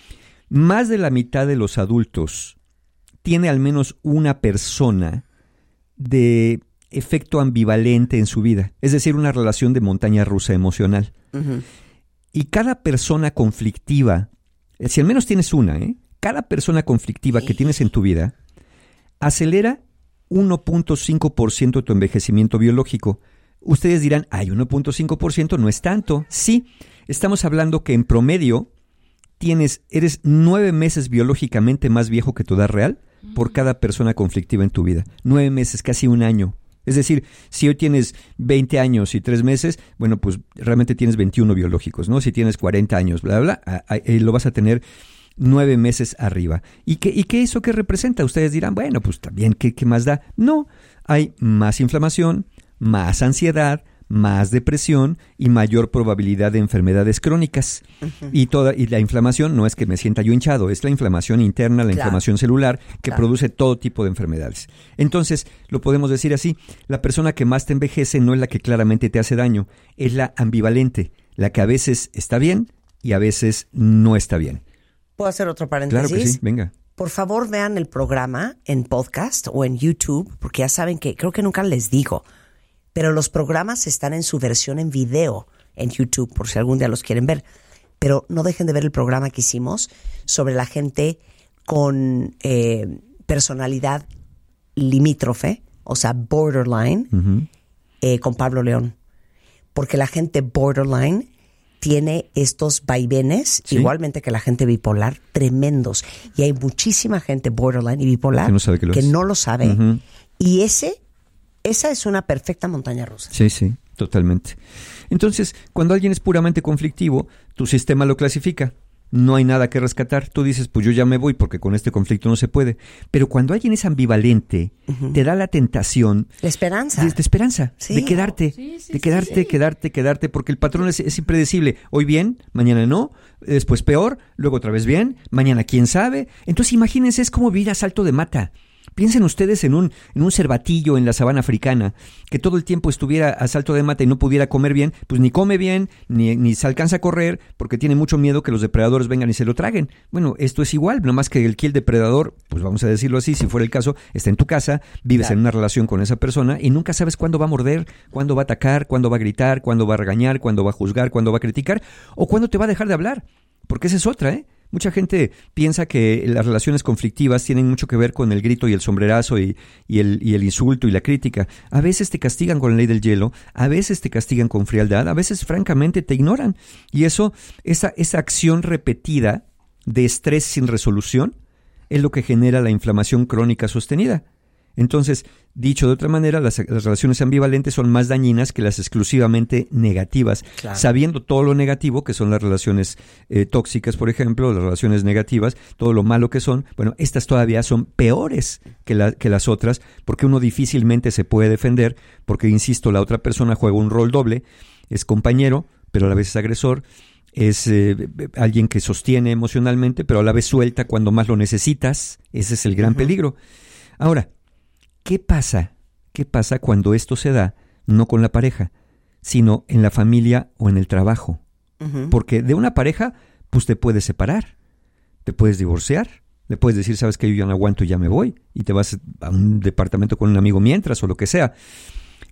Más de la mitad de los adultos tiene al menos una persona de efecto ambivalente en su vida, es decir, una relación de montaña rusa emocional. Uh-huh. Y cada persona conflictiva, si al menos tienes una, ¿eh? Cada persona conflictiva que tienes en tu vida acelera uno punto cinco por ciento de tu envejecimiento biológico. Ustedes dirán, ay, uno punto cinco por ciento no es tanto. Sí, estamos hablando que en promedio tienes, eres nueve meses biológicamente más viejo que tu edad real por cada persona conflictiva en tu vida. Nueve meses, casi un año. Es decir, si hoy tienes veinte años y tres meses, bueno, pues realmente tienes veintiuno biológicos, ¿no? Si tienes cuarenta años, bla, bla, bla, eh, lo vas a tener nueve meses arriba. ¿Y qué, y qué eso qué representa? Ustedes dirán, bueno, pues también, ¿qué, qué más da? No, hay más inflamación, más ansiedad, más depresión y mayor probabilidad de enfermedades crónicas. Uh-huh. Y toda y la inflamación no es que me sienta yo hinchado, es la inflamación interna, la claro. inflamación celular que claro. produce todo tipo de enfermedades. Entonces, lo podemos decir así, la persona que más te envejece no es la que claramente te hace daño, es la ambivalente, la que a veces está bien y a veces no está bien.
¿Puedo hacer otro paréntesis?
Claro que sí, venga.
Por favor, vean el programa en podcast o en YouTube, porque ya saben que creo que nunca les digo, pero los programas están en su versión en video en YouTube, por si algún día los quieren ver. Pero no dejen de ver el programa que hicimos sobre la gente con eh, personalidad limítrofe, o sea, borderline, uh-huh. eh, con Pablo León. Porque la gente borderline tiene estos vaivenes, ¿sí? Igualmente que la gente bipolar, tremendos. Y hay muchísima gente borderline y bipolar
que no, sabe que, lo
que
es.
no lo sabe.
Uh-huh.
Y ese... Esa es una perfecta montaña rusa.
Sí, sí, totalmente. Entonces, cuando alguien es puramente conflictivo, tu sistema lo clasifica. No hay nada que rescatar. Tú dices, pues yo ya me voy porque con este conflicto no se puede. Pero cuando alguien es ambivalente, uh-huh. te da la tentación...
La esperanza.
De, de esperanza,
sí.
de quedarte,
sí, sí,
de quedarte,
sí, sí.
quedarte, quedarte, porque el patrón es, es impredecible. Hoy bien, mañana no, después peor, luego otra vez bien, mañana quién sabe. Entonces imagínense, es como vivir a salto de mata. Piensen ustedes en un, en un cervatillo en la sabana africana, que todo el tiempo estuviera a salto de mata y no pudiera comer bien, pues ni come bien, ni, ni se alcanza a correr, porque tiene mucho miedo que los depredadores vengan y se lo traguen. Bueno, esto es igual, nomás que el, que el depredador, pues vamos a decirlo así, si fuera el caso, está en tu casa, vives claro. en una relación con esa persona y nunca sabes cuándo va a morder, cuándo va a atacar, cuándo va a gritar, cuándo va a regañar, cuándo va a juzgar, cuándo va a criticar, o cuándo te va a dejar de hablar, porque esa es otra, ¿eh? Mucha gente piensa que las relaciones conflictivas tienen mucho que ver con el grito y el sombrerazo y, y, el, y el insulto y la crítica. A veces te castigan con la ley del hielo, a veces te castigan con frialdad, a veces francamente te ignoran. Y eso, esa, esa acción repetida de estrés sin resolución es lo que genera la inflamación crónica sostenida. Entonces, dicho de otra manera, las, las relaciones ambivalentes son más dañinas que las exclusivamente negativas, claro. sabiendo todo lo negativo que son las relaciones eh, tóxicas, por ejemplo, las relaciones negativas, todo lo malo que son. Bueno, estas todavía son peores que, la, que las otras, porque uno difícilmente se puede defender, porque, insisto, la otra persona juega un rol doble, es compañero, pero a la vez es agresor, es eh, alguien que sostiene emocionalmente, pero a la vez suelta cuando más lo necesitas. Ese es el gran uh-huh. peligro. Ahora, ¿Qué pasa? ¿Qué pasa cuando esto se da no con la pareja, sino en la familia o en el trabajo? Uh-huh. Porque de una pareja, pues te puedes separar, te puedes divorciar, le puedes decir, sabes que yo ya no aguanto y ya me voy, y te vas a un departamento con un amigo mientras o lo que sea.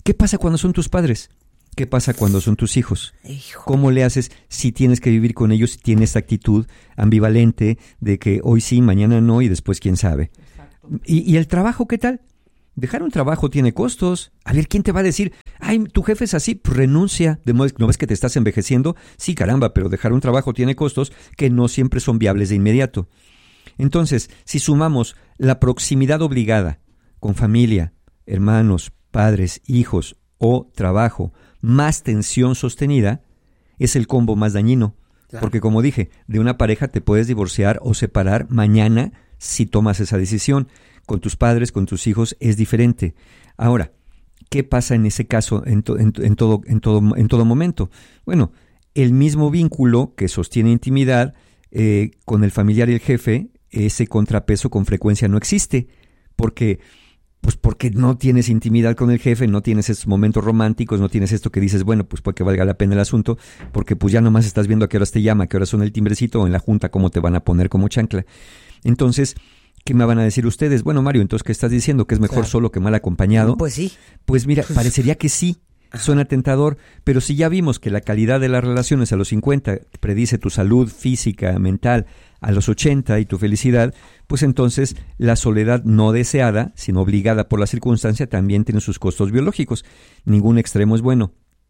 ¿Qué pasa cuando son tus padres? ¿Qué pasa cuando son tus hijos?
Hijo.
¿Cómo le haces si tienes que vivir con ellos, si tienes esta actitud ambivalente de que hoy sí, mañana no y después quién sabe? ¿Y, y el trabajo qué tal? Dejar un trabajo tiene costos. A ver, ¿quién te va a decir, ay, tu jefe es así? Pues renuncia. De modo que ¿no ves que te estás envejeciendo? Sí, caramba, pero dejar un trabajo tiene costos que no siempre son viables de inmediato. Entonces, si sumamos la proximidad obligada con familia, hermanos, padres, hijos o trabajo, más tensión sostenida, es el combo más dañino. Claro. Porque como dije, de una pareja te puedes divorciar o separar mañana si tomas esa decisión. Con tus padres, con tus hijos, es diferente. Ahora, ¿qué pasa en ese caso en, to, en, en, todo, en, todo, en todo momento? Bueno, el mismo vínculo que sostiene intimidad eh, con el familiar y el jefe, ese contrapeso con frecuencia no existe. Porque... Pues porque no tienes intimidad con el jefe, no tienes esos momentos románticos, no tienes esto que dices, bueno, pues puede que valga la pena el asunto, porque pues ya nomás estás viendo a qué horas te llama, a qué horas son el timbrecito, o en la junta cómo te van a poner como chancla. Entonces, ¿qué me van a decir ustedes? Bueno, Mario, entonces, ¿qué estás diciendo? ¿Que es mejor claro. solo que mal acompañado?
Pues sí.
Pues mira, parecería que sí. Suena tentador, pero si ya vimos que la calidad de las relaciones a los cincuenta predice tu salud física, mental, a los ochenta y tu felicidad, pues entonces la soledad no deseada, sino obligada por la circunstancia, también tiene sus costos biológicos. Ningún extremo es bueno.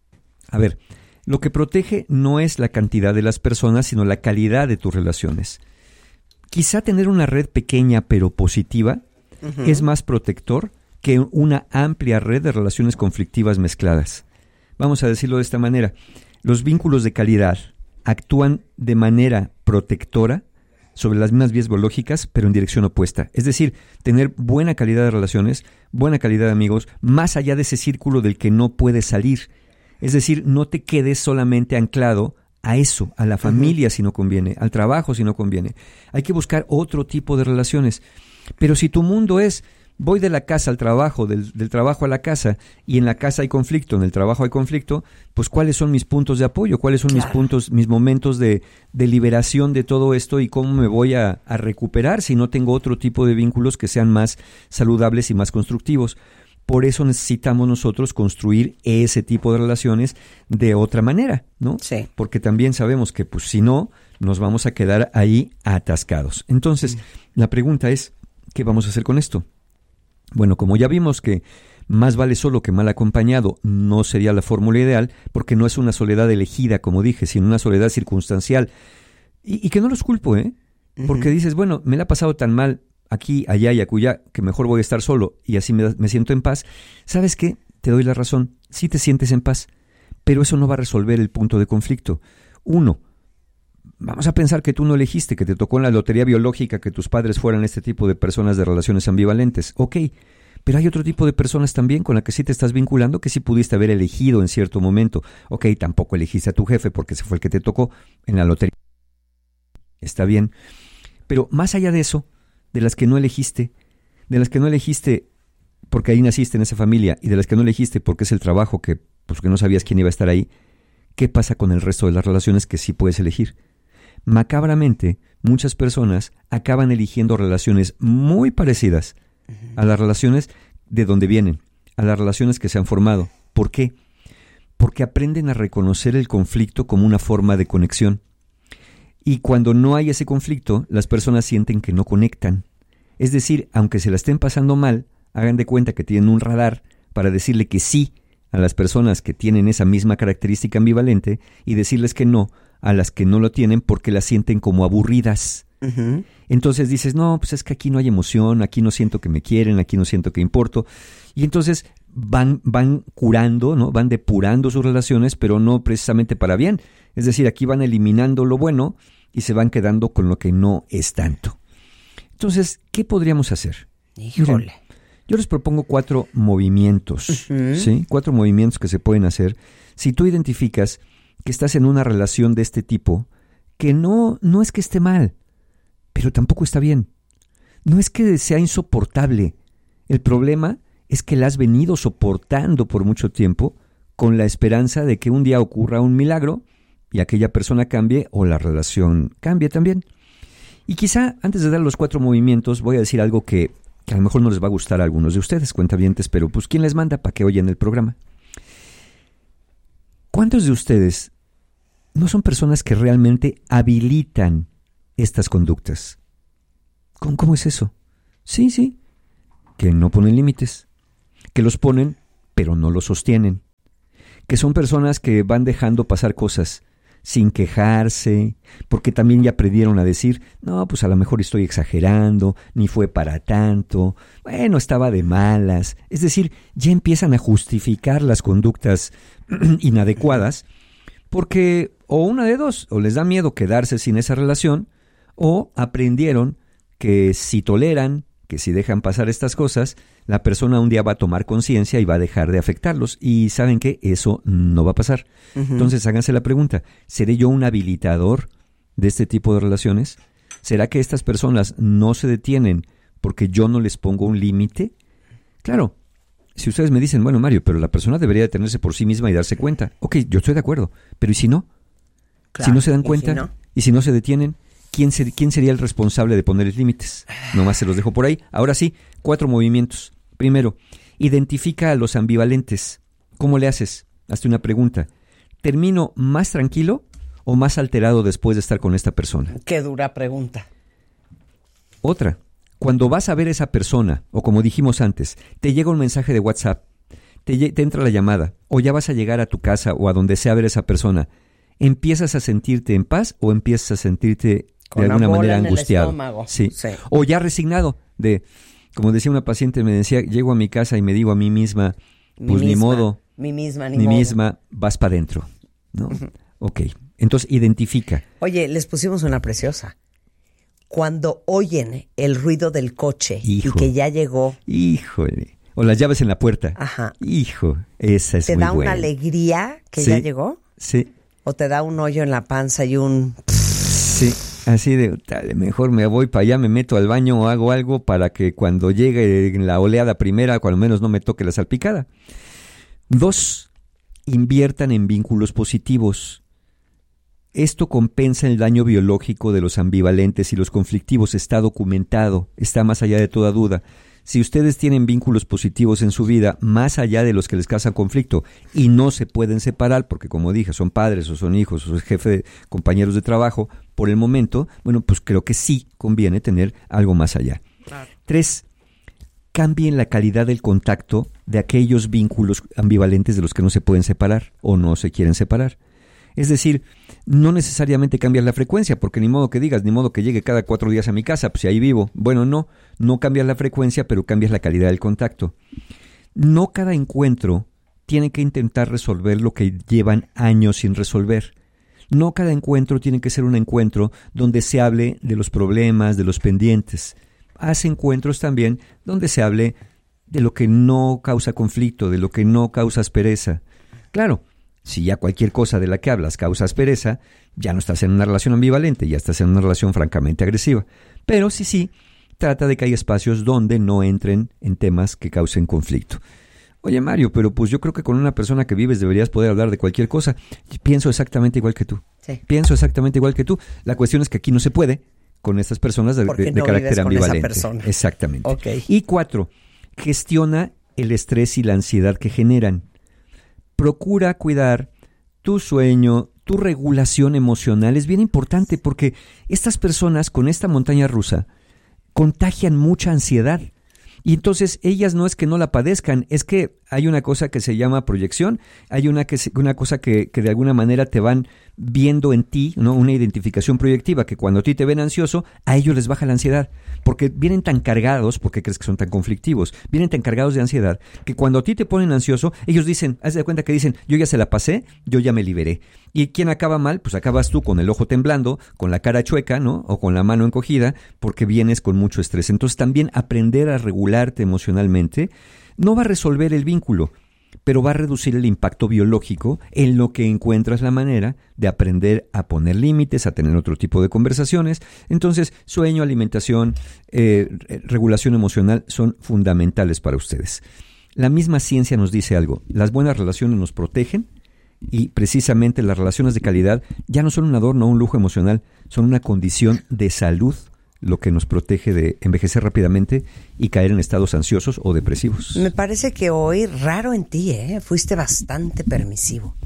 A ver, lo que protege no es la cantidad de las personas, sino la calidad de tus relaciones. Quizá tener una red pequeña pero positiva uh-huh. es más protector que una amplia red de relaciones conflictivas mezcladas. Vamos a decirlo de esta manera. Los vínculos de calidad actúan de manera protectora sobre las mismas vías biológicas, pero en dirección opuesta. Es decir, tener buena calidad de relaciones, buena calidad de amigos, más allá de ese círculo del que no puedes salir. Es decir, no te quedes solamente anclado a eso, a la familia uh-huh. si no conviene, al trabajo si no conviene. Hay que buscar otro tipo de relaciones. Pero si tu mundo es... voy de la casa al trabajo, del, del trabajo a la casa, y en la casa hay conflicto, en el trabajo hay conflicto, pues ¿cuáles son mis puntos de apoyo? ¿Cuáles son claro. mis puntos, mis momentos de, de liberación de todo esto y cómo me voy a, a recuperar si no tengo otro tipo de vínculos que sean más saludables y más constructivos? Por eso necesitamos nosotros construir ese tipo de relaciones de otra manera, ¿no?
Sí.
Porque también sabemos que, pues, si no, nos vamos a quedar ahí atascados. Entonces, mm. la pregunta es, ¿qué vamos a hacer con esto? Bueno, como ya vimos que más vale solo que mal acompañado no sería la fórmula ideal, porque no es una soledad elegida, como dije, sino una soledad circunstancial. Y, y que no los culpo, ¿eh? Porque uh-huh. dices, bueno, me la ha pasado tan mal aquí, allá y acullá, que mejor voy a estar solo y así me, me siento en paz. ¿Sabes qué? Te doy la razón. Sí te sientes en paz, pero eso no va a resolver el punto de conflicto. Uno, vamos a pensar que tú no elegiste, que te tocó en la lotería biológica que tus padres fueran este tipo de personas de relaciones ambivalentes. Ok, pero hay otro tipo de personas también con la que sí te estás vinculando que sí pudiste haber elegido en cierto momento. Ok, tampoco elegiste a tu jefe porque ese fue el que te tocó en la lotería. Está bien. Pero más allá de eso, de las que no elegiste, de las que no elegiste porque ahí naciste en esa familia y de las que no elegiste porque es el trabajo que, pues, que no sabías quién iba a estar ahí, ¿qué pasa con el resto de las relaciones que sí puedes elegir? Macabramente, muchas personas acaban eligiendo relaciones muy parecidas a las relaciones de donde vienen, a las relaciones que se han formado. ¿Por qué? Porque aprenden a reconocer el conflicto como una forma de conexión. Y cuando no hay ese conflicto, las personas sienten que no conectan. Es decir, aunque se la estén pasando mal, hagan de cuenta que tienen un radar para decirle que sí a las personas que tienen esa misma característica ambivalente y decirles que no a las que no lo tienen porque las sienten como aburridas. Uh-huh. Entonces dices, no, pues es que aquí no hay emoción, aquí no siento que me quieren, aquí no siento que importo. Y entonces van, van curando, ¿no? Van depurando sus relaciones, pero no precisamente para bien. Es decir, aquí van eliminando lo bueno y se van quedando con lo que no es tanto. Entonces, ¿qué podríamos hacer?
Híjole.
Miren, yo les propongo cuatro movimientos, uh-huh. ¿sí? Cuatro movimientos que se pueden hacer si tú identificas que estás en una relación de este tipo que no, no es que esté mal, pero tampoco está bien. No es que sea insoportable. El problema es que la has venido soportando por mucho tiempo con la esperanza de que un día ocurra un milagro y aquella persona cambie o la relación cambie también. Y quizá antes de dar los cuatro movimientos voy a decir algo que que a lo mejor no les va a gustar a algunos de ustedes, cuentavientes, pero pues ¿quién les manda para que oyen el programa? ¿Cuántos de ustedes no son personas que realmente habilitan estas conductas? ¿Cómo, cómo es eso? Sí, sí, que no ponen límites, que los ponen pero no los sostienen, que son personas que van dejando pasar cosas sin quejarse, porque también ya aprendieron a decir, no, pues a lo mejor estoy exagerando, ni fue para tanto, bueno, estaba de malas. Es decir, ya empiezan a justificar las conductas inadecuadas, porque o una de dos, o les da miedo quedarse sin esa relación, o aprendieron que si toleran, que si dejan pasar estas cosas, la persona un día va a tomar conciencia y va a dejar de afectarlos. Y ¿saben qué? Eso no va a pasar. Uh-huh. Entonces háganse la pregunta, ¿seré yo un habilitador de este tipo de relaciones? ¿Será que estas personas no se detienen porque yo no les pongo un límite? Claro, si ustedes me dicen, bueno, Mario, pero la persona debería detenerse por sí misma y darse cuenta. Ok, yo estoy de acuerdo, pero ¿y si no? Claro, si no se dan cuenta, ¿y si no? ¿Y si no se detienen? ¿Quién, ser, ¿Quién sería el responsable de ponerles límites? Nomás se los dejo por ahí. Ahora sí, cuatro movimientos. Primero, identifica a los ambivalentes. ¿Cómo le haces? Hazte una pregunta. ¿Termino más tranquilo o más alterado después de estar con esta persona?
Qué dura pregunta.
Otra, cuando vas a ver a esa persona, o como dijimos antes, te llega un mensaje de WhatsApp, te, te entra la llamada, o ya vas a llegar a tu casa o a donde sea a ver a esa persona, ¿empiezas a sentirte en paz o empiezas a sentirte de alguna manera angustiado? Sí. sí. O ya resignado de, como decía una paciente, me decía, llego a mi casa y me digo a mí misma, pues mi ni misma, modo,
mi misma, ni
mi
modo.
misma, vas para adentro, ¿no? Uh-huh. Ok, entonces identifica.
Oye, les pusimos una preciosa. Cuando oyen el ruido del coche Hijo. y que ya llegó.
Híjole. O las llaves en la puerta.
Ajá.
Hijo, esa es muy buena.
¿Te da una alegría que
sí,
ya llegó?
Sí.
¿O te da un hoyo en la panza y un...
Sí, así de, mejor me voy para allá, me meto al baño o hago algo para que cuando llegue la oleada primera, cuando menos no me toque la salpicada. Dos, inviertan en vínculos positivos. Esto compensa el daño biológico de los ambivalentes y los conflictivos. Está documentado, está más allá de toda duda. Si ustedes tienen vínculos positivos en su vida, más allá de los que les causan conflicto, y no se pueden separar, porque como dije, son padres o son hijos o son jefes, de, compañeros de trabajo, por el momento, bueno, pues creo que sí conviene tener algo más allá. Claro. Tres, cambien la calidad del contacto de aquellos vínculos ambivalentes de los que no se pueden separar o no se quieren separar. Es decir, no necesariamente cambias la frecuencia, porque ni modo que digas, ni modo que llegue cada cuatro días a mi casa, pues si ahí vivo. Bueno, no, no cambias la frecuencia, pero cambias la calidad del contacto. No cada encuentro tiene que intentar resolver lo que llevan años sin resolver. No cada encuentro tiene que ser un encuentro donde se hable de los problemas, de los pendientes. Haz encuentros también donde se hable de lo que no causa conflicto, de lo que no causa aspereza. Claro, si ya cualquier cosa de la que hablas causa aspereza, ya no estás en una relación ambivalente, ya estás en una relación francamente agresiva. Pero sí, sí, trata de que haya espacios donde no entren en temas que causen conflicto. Oye, Mario, pero pues yo creo que con una persona que vives deberías poder hablar de cualquier cosa. Pienso exactamente igual que tú. Sí. Pienso exactamente igual que tú. La cuestión es que aquí no se puede con estas personas de, de, de no carácter ambivalente. Exactamente. Okay. Y cuatro, gestiona el estrés y la ansiedad que generan. Procura cuidar tu sueño, tu regulación emocional. Es bien importante porque estas personas con esta montaña rusa contagian mucha ansiedad. Y entonces ellas no es que no la padezcan, es que hay una cosa que se llama proyección, hay una, que se, una cosa que, que de alguna manera te van viendo en ti, ¿no? Una identificación proyectiva, que cuando a ti te ven ansioso, a ellos les baja la ansiedad, porque vienen tan cargados, ¿por qué crees que son tan conflictivos? Vienen tan cargados de ansiedad, que cuando a ti te ponen ansioso, ellos dicen, haz de cuenta que dicen, yo ya se la pasé, yo ya me liberé. ¿Y quién acaba mal? Pues acabas tú con el ojo temblando, con la cara chueca, ¿no? O con la mano encogida, porque vienes con mucho estrés. Entonces también aprender a regularte emocionalmente no va a resolver el vínculo, pero va a reducir el impacto biológico en lo que encuentras la manera de aprender a poner límites, a tener otro tipo de conversaciones. Entonces, sueño, alimentación, eh, regulación emocional son fundamentales para ustedes. La misma ciencia nos dice algo. Las buenas relaciones nos protegen y precisamente las relaciones de calidad ya no son un adorno o un lujo emocional, son una condición de salud lo que nos protege de envejecer rápidamente y caer en estados ansiosos o depresivos.
Me parece que hoy, raro en ti, ¿eh? Fuiste bastante permisivo.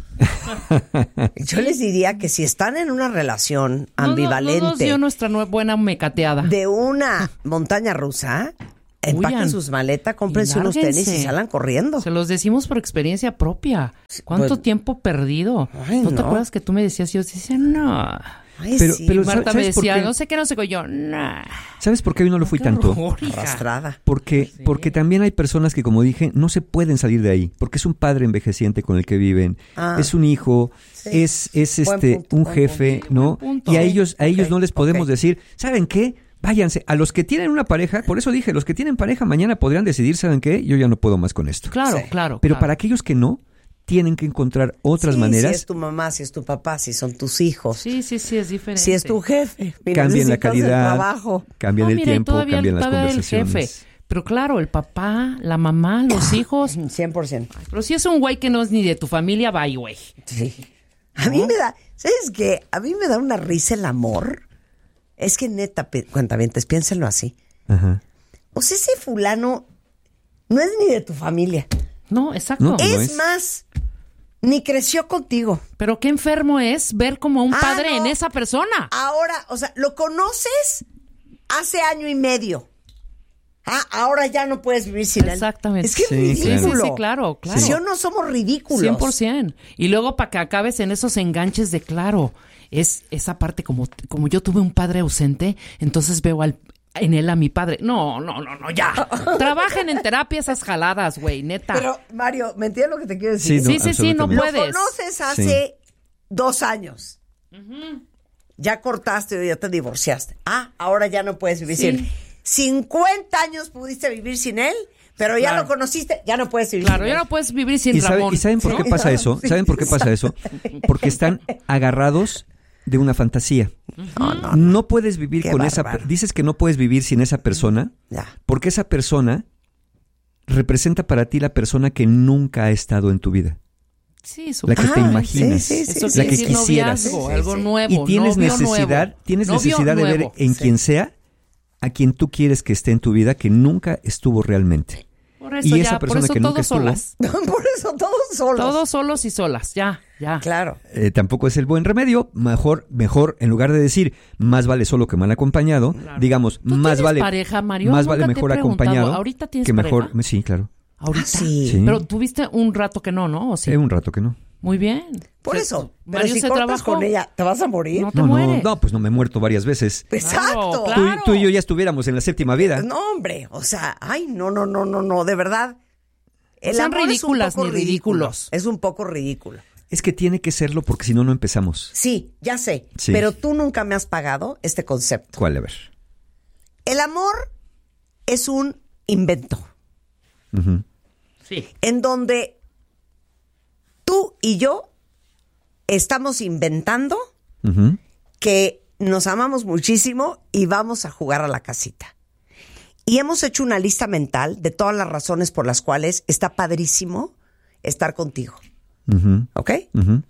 Yo les diría que si están en una relación ambivalente...
No, no, no, dio nuestra nue- buena mecateada.
De una montaña rusa, empaquen
Huyan.
sus maletas, cómprense
Y
unos tenis y
lárguense.
salgan corriendo.
Se los decimos por experiencia propia. ¿Cuánto
pues-
tiempo perdido?
Ay,
¿No te
no.
acuerdas que tú me decías? Yo decía, no.
Ay,
Pero-
sí.
pero
Y Marta me
¿sabes por
decía,
qué?
no sé qué, no sé qué. Yo, no.
¿Sabes por qué hoy no lo fui tanto?
Arrastrada.
Porque, porque también hay personas que, como dije, no se pueden salir de ahí. Porque es un padre envejeciente con el que viven,
Ah.
es un hijo,
Sí.
es, es
Buen
este
punto,
un
buen
jefe, ¿no?
punto.
Y a
Sí,
ellos, a ellos
ok,
no les podemos
ok.
decir, ¿saben qué? Váyanse. A los que tienen una pareja, por eso dije, los que tienen pareja mañana podrían decidir, ¿saben qué? Yo ya no puedo más con esto.
Claro,
Sí.
claro.
Pero
claro.
para aquellos que no, tienen que encontrar otras
Sí,
maneras.
Si es tu mamá, si es tu papá, si son tus hijos,
Sí, sí, sí, es diferente.
si es tu jefe. y
Cambian la
necesitas el
calidad,
trabajo.
cambian
No,
el
mira, y
tiempo,
todavía-
cambian las
todavía el
conversaciones.
jefe. Pero claro, el papá, la mamá, los hijos.
cien por ciento.
Pero si es un güey que no es ni de tu familia, bye, güey.
Sí. A mí me da, ¿sabes qué? A mí me da una risa el amor. Es que neta, pe- cuentavientes, piénsenlo así.
Ajá.
O sea, ese fulano no es ni de tu familia.
No, exacto.
No,
es,
no es.
más, ni creció contigo.
Pero qué enfermo es ver como un
Ah,
padre
no.
en esa persona.
Ahora, o sea, lo conoces hace año y medio. Ah, ahora ya no puedes vivir sin él.
Exactamente.
Es que es
Sí,
ridículo.
Sí, sí, sí, claro, claro.
Si o no somos ridículos.
cien por ciento. Y luego para que acabes en esos enganches de claro, es esa parte como, como yo tuve un padre ausente, entonces veo al, en él a mi padre. No, no, no, no, ya. Trabajen en terapia esas jaladas, güey, neta.
Pero, Mario, ¿me entiendes lo que te quiero decir?
Sí, no,
sí, sí, sí, no
absolutamente.
Lo
puedes.
conoces hace dos años. Ya cortaste o ya te divorciaste. Ah, ahora ya no puedes vivir
Sí.
sin él. cincuenta años pudiste vivir sin él, pero ya
Claro.
lo conociste, ya no puedes vivir
Claro,
sin
ya
él.
no puedes vivir sin
¿Y, sabe-
Ramón.
¿Y saben por qué
Sí.
pasa eso?
Sí,
¿Saben por qué pasa eso? Porque están agarrados de una fantasía.
No, no,
No puedes vivir
Qué
con esa...
bárbaro.
Dices que no puedes vivir sin esa persona
Ya.
porque esa persona representa para ti la persona que nunca ha estado en tu vida.
Sí, su
La que te
Ah,
imaginas.
sí, sí, sí,
Eso
sí,
la
quiere
que
decir
quisieras.
noviazgo,
Sí,
algo
sí.
nuevo.
Y tienes
novio
necesidad,
nuevo.
tienes
Novio
necesidad de ver
nuevo.
en quien sea a quien tú quieres que esté en tu vida que nunca estuvo realmente.
Por eso
y
ya,
esa
por
persona
eso
que nunca
todos
estuvo,
solas.
Por eso todos solos.
Todos solos y solas, ya, ya.
Claro.
eh, tampoco es el buen remedio. Mejor, mejor, en lugar de decir más vale solo que mal acompañado, digamos,
¿Tú
más
tienes
vale,
pareja, Mario?
más
Nunca
vale
te he
mejor
preguntado.
acompañado
¿Ahorita tienes
que mejor.
pareja?
Sí, claro.
Ahorita.
Sí.
Sí.
Pero tuviste un rato que no, ¿no? ¿O sí?
Eh, un rato que no.
Muy bien.
Por
Se-
eso. Pero
Mario
si
se
cortas
trabajó.
con ella, ¿te vas a morir?
No te
No, no,
mueres.
no, pues no me he muerto varias veces.
Exacto.
Claro,
Tú, y-
claro.
tú y yo ya estuviéramos en la séptima vida.
No, hombre. O sea, ay, no, no, no, no, no. De verdad. El
sean
amor
ridículas
es un poco
ni
ridículo.
ridículos.
Es un poco ridículo.
Es que tiene que serlo porque si no, no empezamos.
Sí, ya sé.
Sí.
Pero tú nunca me has pagado este concepto.
¿Cuál? A ver.
El amor es un invento
Ujú.
Sí.
en donde tú y yo estamos inventando
Ujú.
que nos amamos muchísimo y vamos a jugar a la casita. Y hemos hecho una lista mental de todas las razones por las cuales está padrísimo estar contigo.
Ujú.
¿Ok?
Ujú.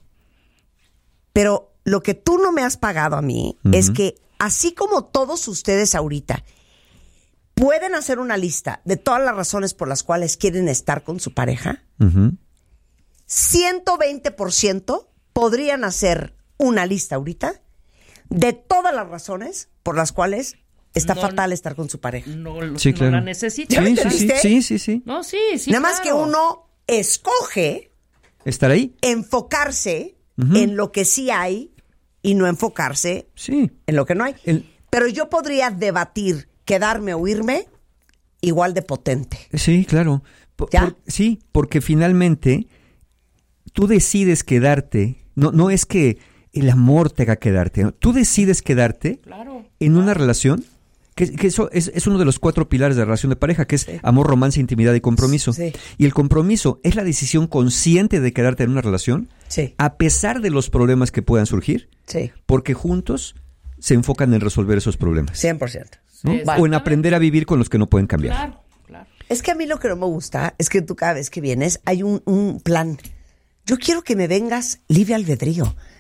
Pero lo que tú no me has pagado a mí
Ujú.
es que así como todos ustedes ahorita pueden hacer una lista de todas las razones por las cuales quieren estar con su pareja,
Ujú.
ciento veinte por ciento podrían hacer una lista ahorita de todas las razones por las cuales está
No,
fatal estar con su pareja.
No, lo-
Sí,
no
claro.
la necesitas.
¿Ya me
Sí, sí, sí,
entendiste?
sí, sí, sí.
No, sí, sí.
Nada más que
claro.
uno escoge
¿Estar ahí?
enfocarse
Ujú.
en lo que sí hay y no enfocarse
Sí.
en lo que no hay.
El-
Pero yo podría debatir quedarme o irme igual de potente.
Sí, claro. Por-
¿Ya?
por- sí, porque finalmente tú decides quedarte. No, no es que el amor te haga quedarte. ¿no? Tú decides quedarte
Claro.
en una relación que, que eso es, es uno de los cuatro pilares de la relación de pareja, que es amor, romance, intimidad y compromiso.
Sí.
Y el compromiso es la decisión consciente de quedarte en una relación
Sí.
a pesar de los problemas que puedan surgir,
Sí,
porque juntos se enfocan en resolver esos problemas.
cien por ciento.
¿no?
Sí,
O en aprender a vivir con los que no pueden cambiar.
Claro, claro.
Es que a mí lo que no me gusta es que tú cada vez que vienes hay un, un plan. Yo quiero que me vengas libre albedrío.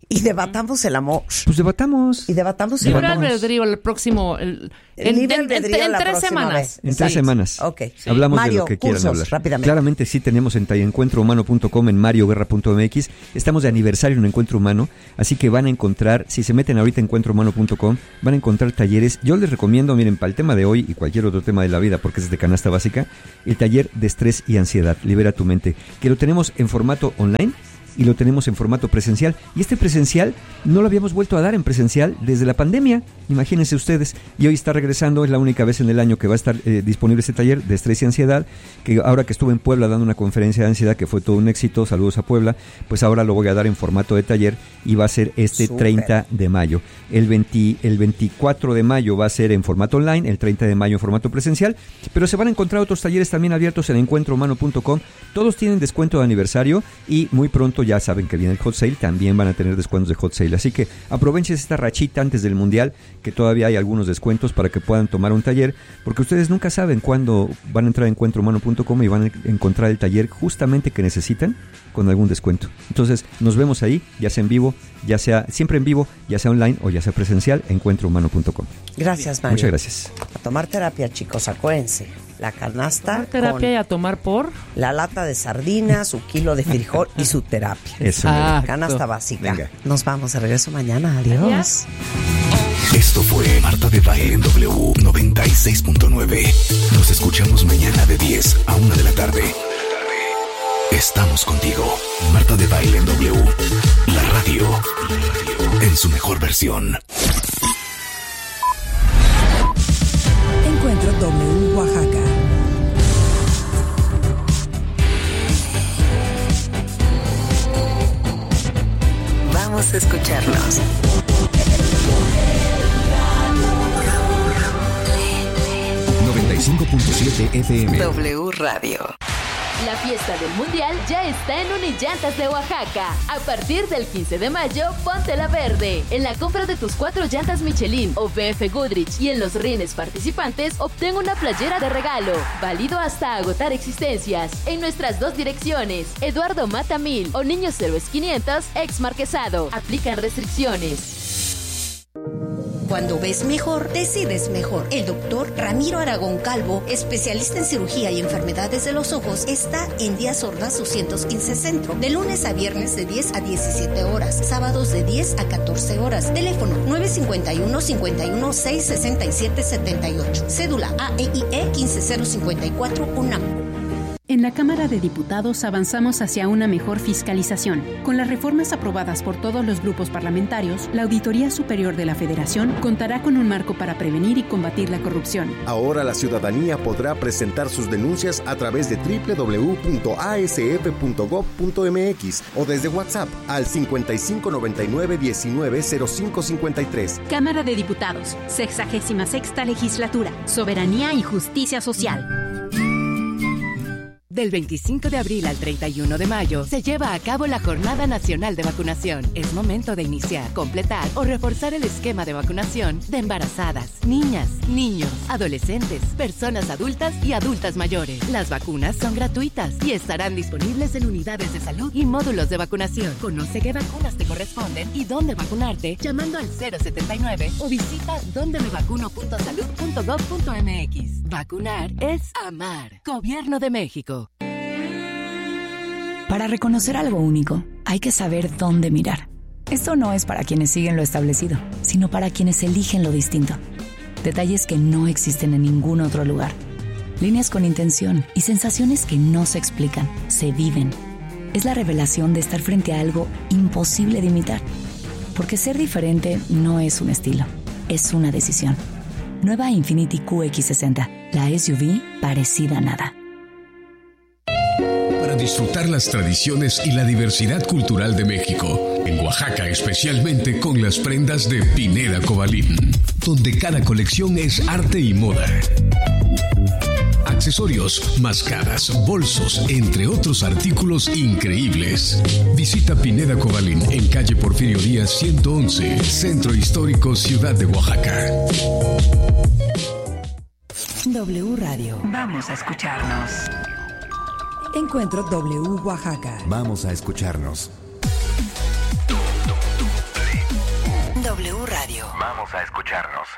y debatamos el amor.
Pues debatamos.
Y debatamos el
Libre
amor.
albedrío el próximo... El,
El
en,
libre
en-
albedrío
en- en
la
tres
próxima
semanas.
vez.
En tres
Sí.
semanas.
Ok. Sí.
Hablamos
Mario,
de lo que quieran
cursos,
hablar.
rápidamente.
Claramente sí tenemos en encuentro humano punto com, en mario guerra punto m x. Estamos de aniversario en Encuentro Humano, así que van a encontrar, si se meten ahorita en encuentro humano punto com, van a encontrar talleres. Yo les recomiendo, miren, para el tema de hoy y cualquier otro tema de la vida, porque es de canasta básica, el taller de estrés y ansiedad, Libera tu mente, que lo tenemos en formato online y lo tenemos en formato presencial. Y este presencial no lo habíamos vuelto a dar en presencial desde la pandemia, imagínense ustedes. Y hoy está regresando, es la única vez en el año que va a estar eh, disponible este taller de estrés y ansiedad, que ahora que estuve en Puebla dando una conferencia de ansiedad que fue todo un éxito, saludos a Puebla, pues ahora lo voy a dar en formato de taller y va a ser este
Súper.
treinta de mayo. El, veinte, el veinticuatro de mayo va a ser en formato online, el treinta de mayo en formato presencial, pero se van a encontrar otros talleres también abiertos en encuentro humano punto com. Todos tienen descuento de aniversario y muy pronto ya saben que viene el hot sale, también van a tener descuentos de hot sale. Así que aprovechen esta rachita antes del mundial, que todavía hay algunos descuentos para que puedan tomar un taller, porque ustedes nunca saben cuándo van a entrar a encuentro humano punto com y van a encontrar el taller justamente que necesitan con algún descuento. Entonces nos vemos ahí, ya sea en vivo, ya sea siempre en vivo, ya sea online o ya sea presencial, encuentro humano punto com.
Gracias, Mario.
Muchas gracias.
A tomar terapia, chicos, acuérdense. La canasta
Tomar terapia
con
y a tomar por...
la lata de sardinas, su kilo de frijol y su terapia.
Eso,
Ah,
Canasta básica.
Venga.
Nos vamos de regreso mañana. Adiós.
Esto fue Marta de Baile en W noventa y seis punto nueve. Nos escuchamos mañana de diez a una de la tarde. Estamos contigo. Marta de Baile en W. La radio en su mejor versión.
Encuentro W Oaxaca.
Vamos a escucharnos.
noventa y cinco punto siete F M.
W Radio.
La fiesta del Mundial ya está en Unillantas de Oaxaca. A partir del quince de mayo, póntela verde. En la compra de tus cuatro llantas Michelin o B F Goodrich y en los rines participantes, obtén una playera de regalo. Válido hasta agotar existencias. En nuestras dos direcciones, Eduardo Mata mil o Niños Héroes quinientos, ex Marquesado. Aplican restricciones.
Cuando ves mejor, decides mejor. El doctor Ramiro Aragón Calvo, especialista en cirugía y enfermedades de los ojos, está en Díaz Ordaz doscientos quince Centro, de lunes a viernes de diez a diecisiete horas, sábados de diez a catorce horas. Teléfono nueve cinco uno, cinco uno seis, seis siete siete ocho. Cédula A E I E uno cinco cero cinco cuatro UNAM.
En la Cámara de Diputados avanzamos hacia una mejor fiscalización. Con las reformas aprobadas por todos los grupos parlamentarios, la Auditoría Superior de la Federación contará con un marco para prevenir y combatir la corrupción.
Ahora la ciudadanía podrá presentar sus denuncias a través de doble u doble u doble u punto a s f punto gob punto m x o desde WhatsApp al cincuenta y cinco noventa y nueve diecinueve cero cinco cincuenta y tres.
Cámara de Diputados, sexagésima sexta legislatura, soberanía y justicia social.
Del veinticinco de abril al treinta y uno de mayo se lleva a cabo la Jornada Nacional de Vacunación. Es momento de iniciar, completar o reforzar el esquema de vacunación de embarazadas, niñas, niños, adolescentes, personas adultas y adultas mayores. Las vacunas son gratuitas y estarán disponibles en unidades de salud y módulos de vacunación. Conoce qué vacunas te corresponden y dónde vacunarte llamando al cero setenta y nueve o visita donde me vacuno punto salud punto gob punto m x. Vacunar es amar. Gobierno de México.
Para reconocer algo único, hay que saber dónde mirar. Esto no es para quienes siguen lo establecido, sino para quienes eligen lo distinto. Detalles que no existen en ningún otro lugar. Líneas con intención y sensaciones que no se explican, se viven. Es la revelación de estar frente a algo imposible de imitar. Porque ser diferente no es un estilo, es una decisión. Nueva Infiniti Q X sesenta, la S U V parecida a nada.
Para disfrutar las tradiciones y la diversidad cultural de México, en Oaxaca especialmente con las prendas de Pineda Cobalín, donde cada colección es arte y moda. Accesorios, máscaras, bolsos, entre otros artículos increíbles. Visita Pineda Cobalín en calle Porfirio Díaz ciento once, Centro Histórico, Ciudad de Oaxaca.
W Radio. Vamos a escucharnos.
Encuentro W Oaxaca.
Vamos a escucharnos.
Radio.
Vamos a escucharnos.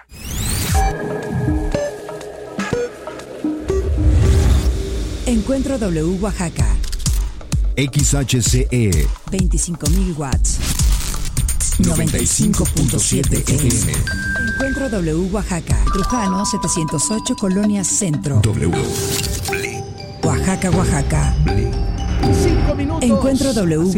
Encuentro W Oaxaca.
X H C E
veinticinco mil watts.
noventa y cinco punto siete F M.
Encuentro W Oaxaca. Trujano setecientos ocho, Colonia Centro.
W.
Oaxaca, Oaxaca.
Cinco minutos.
Encuentro W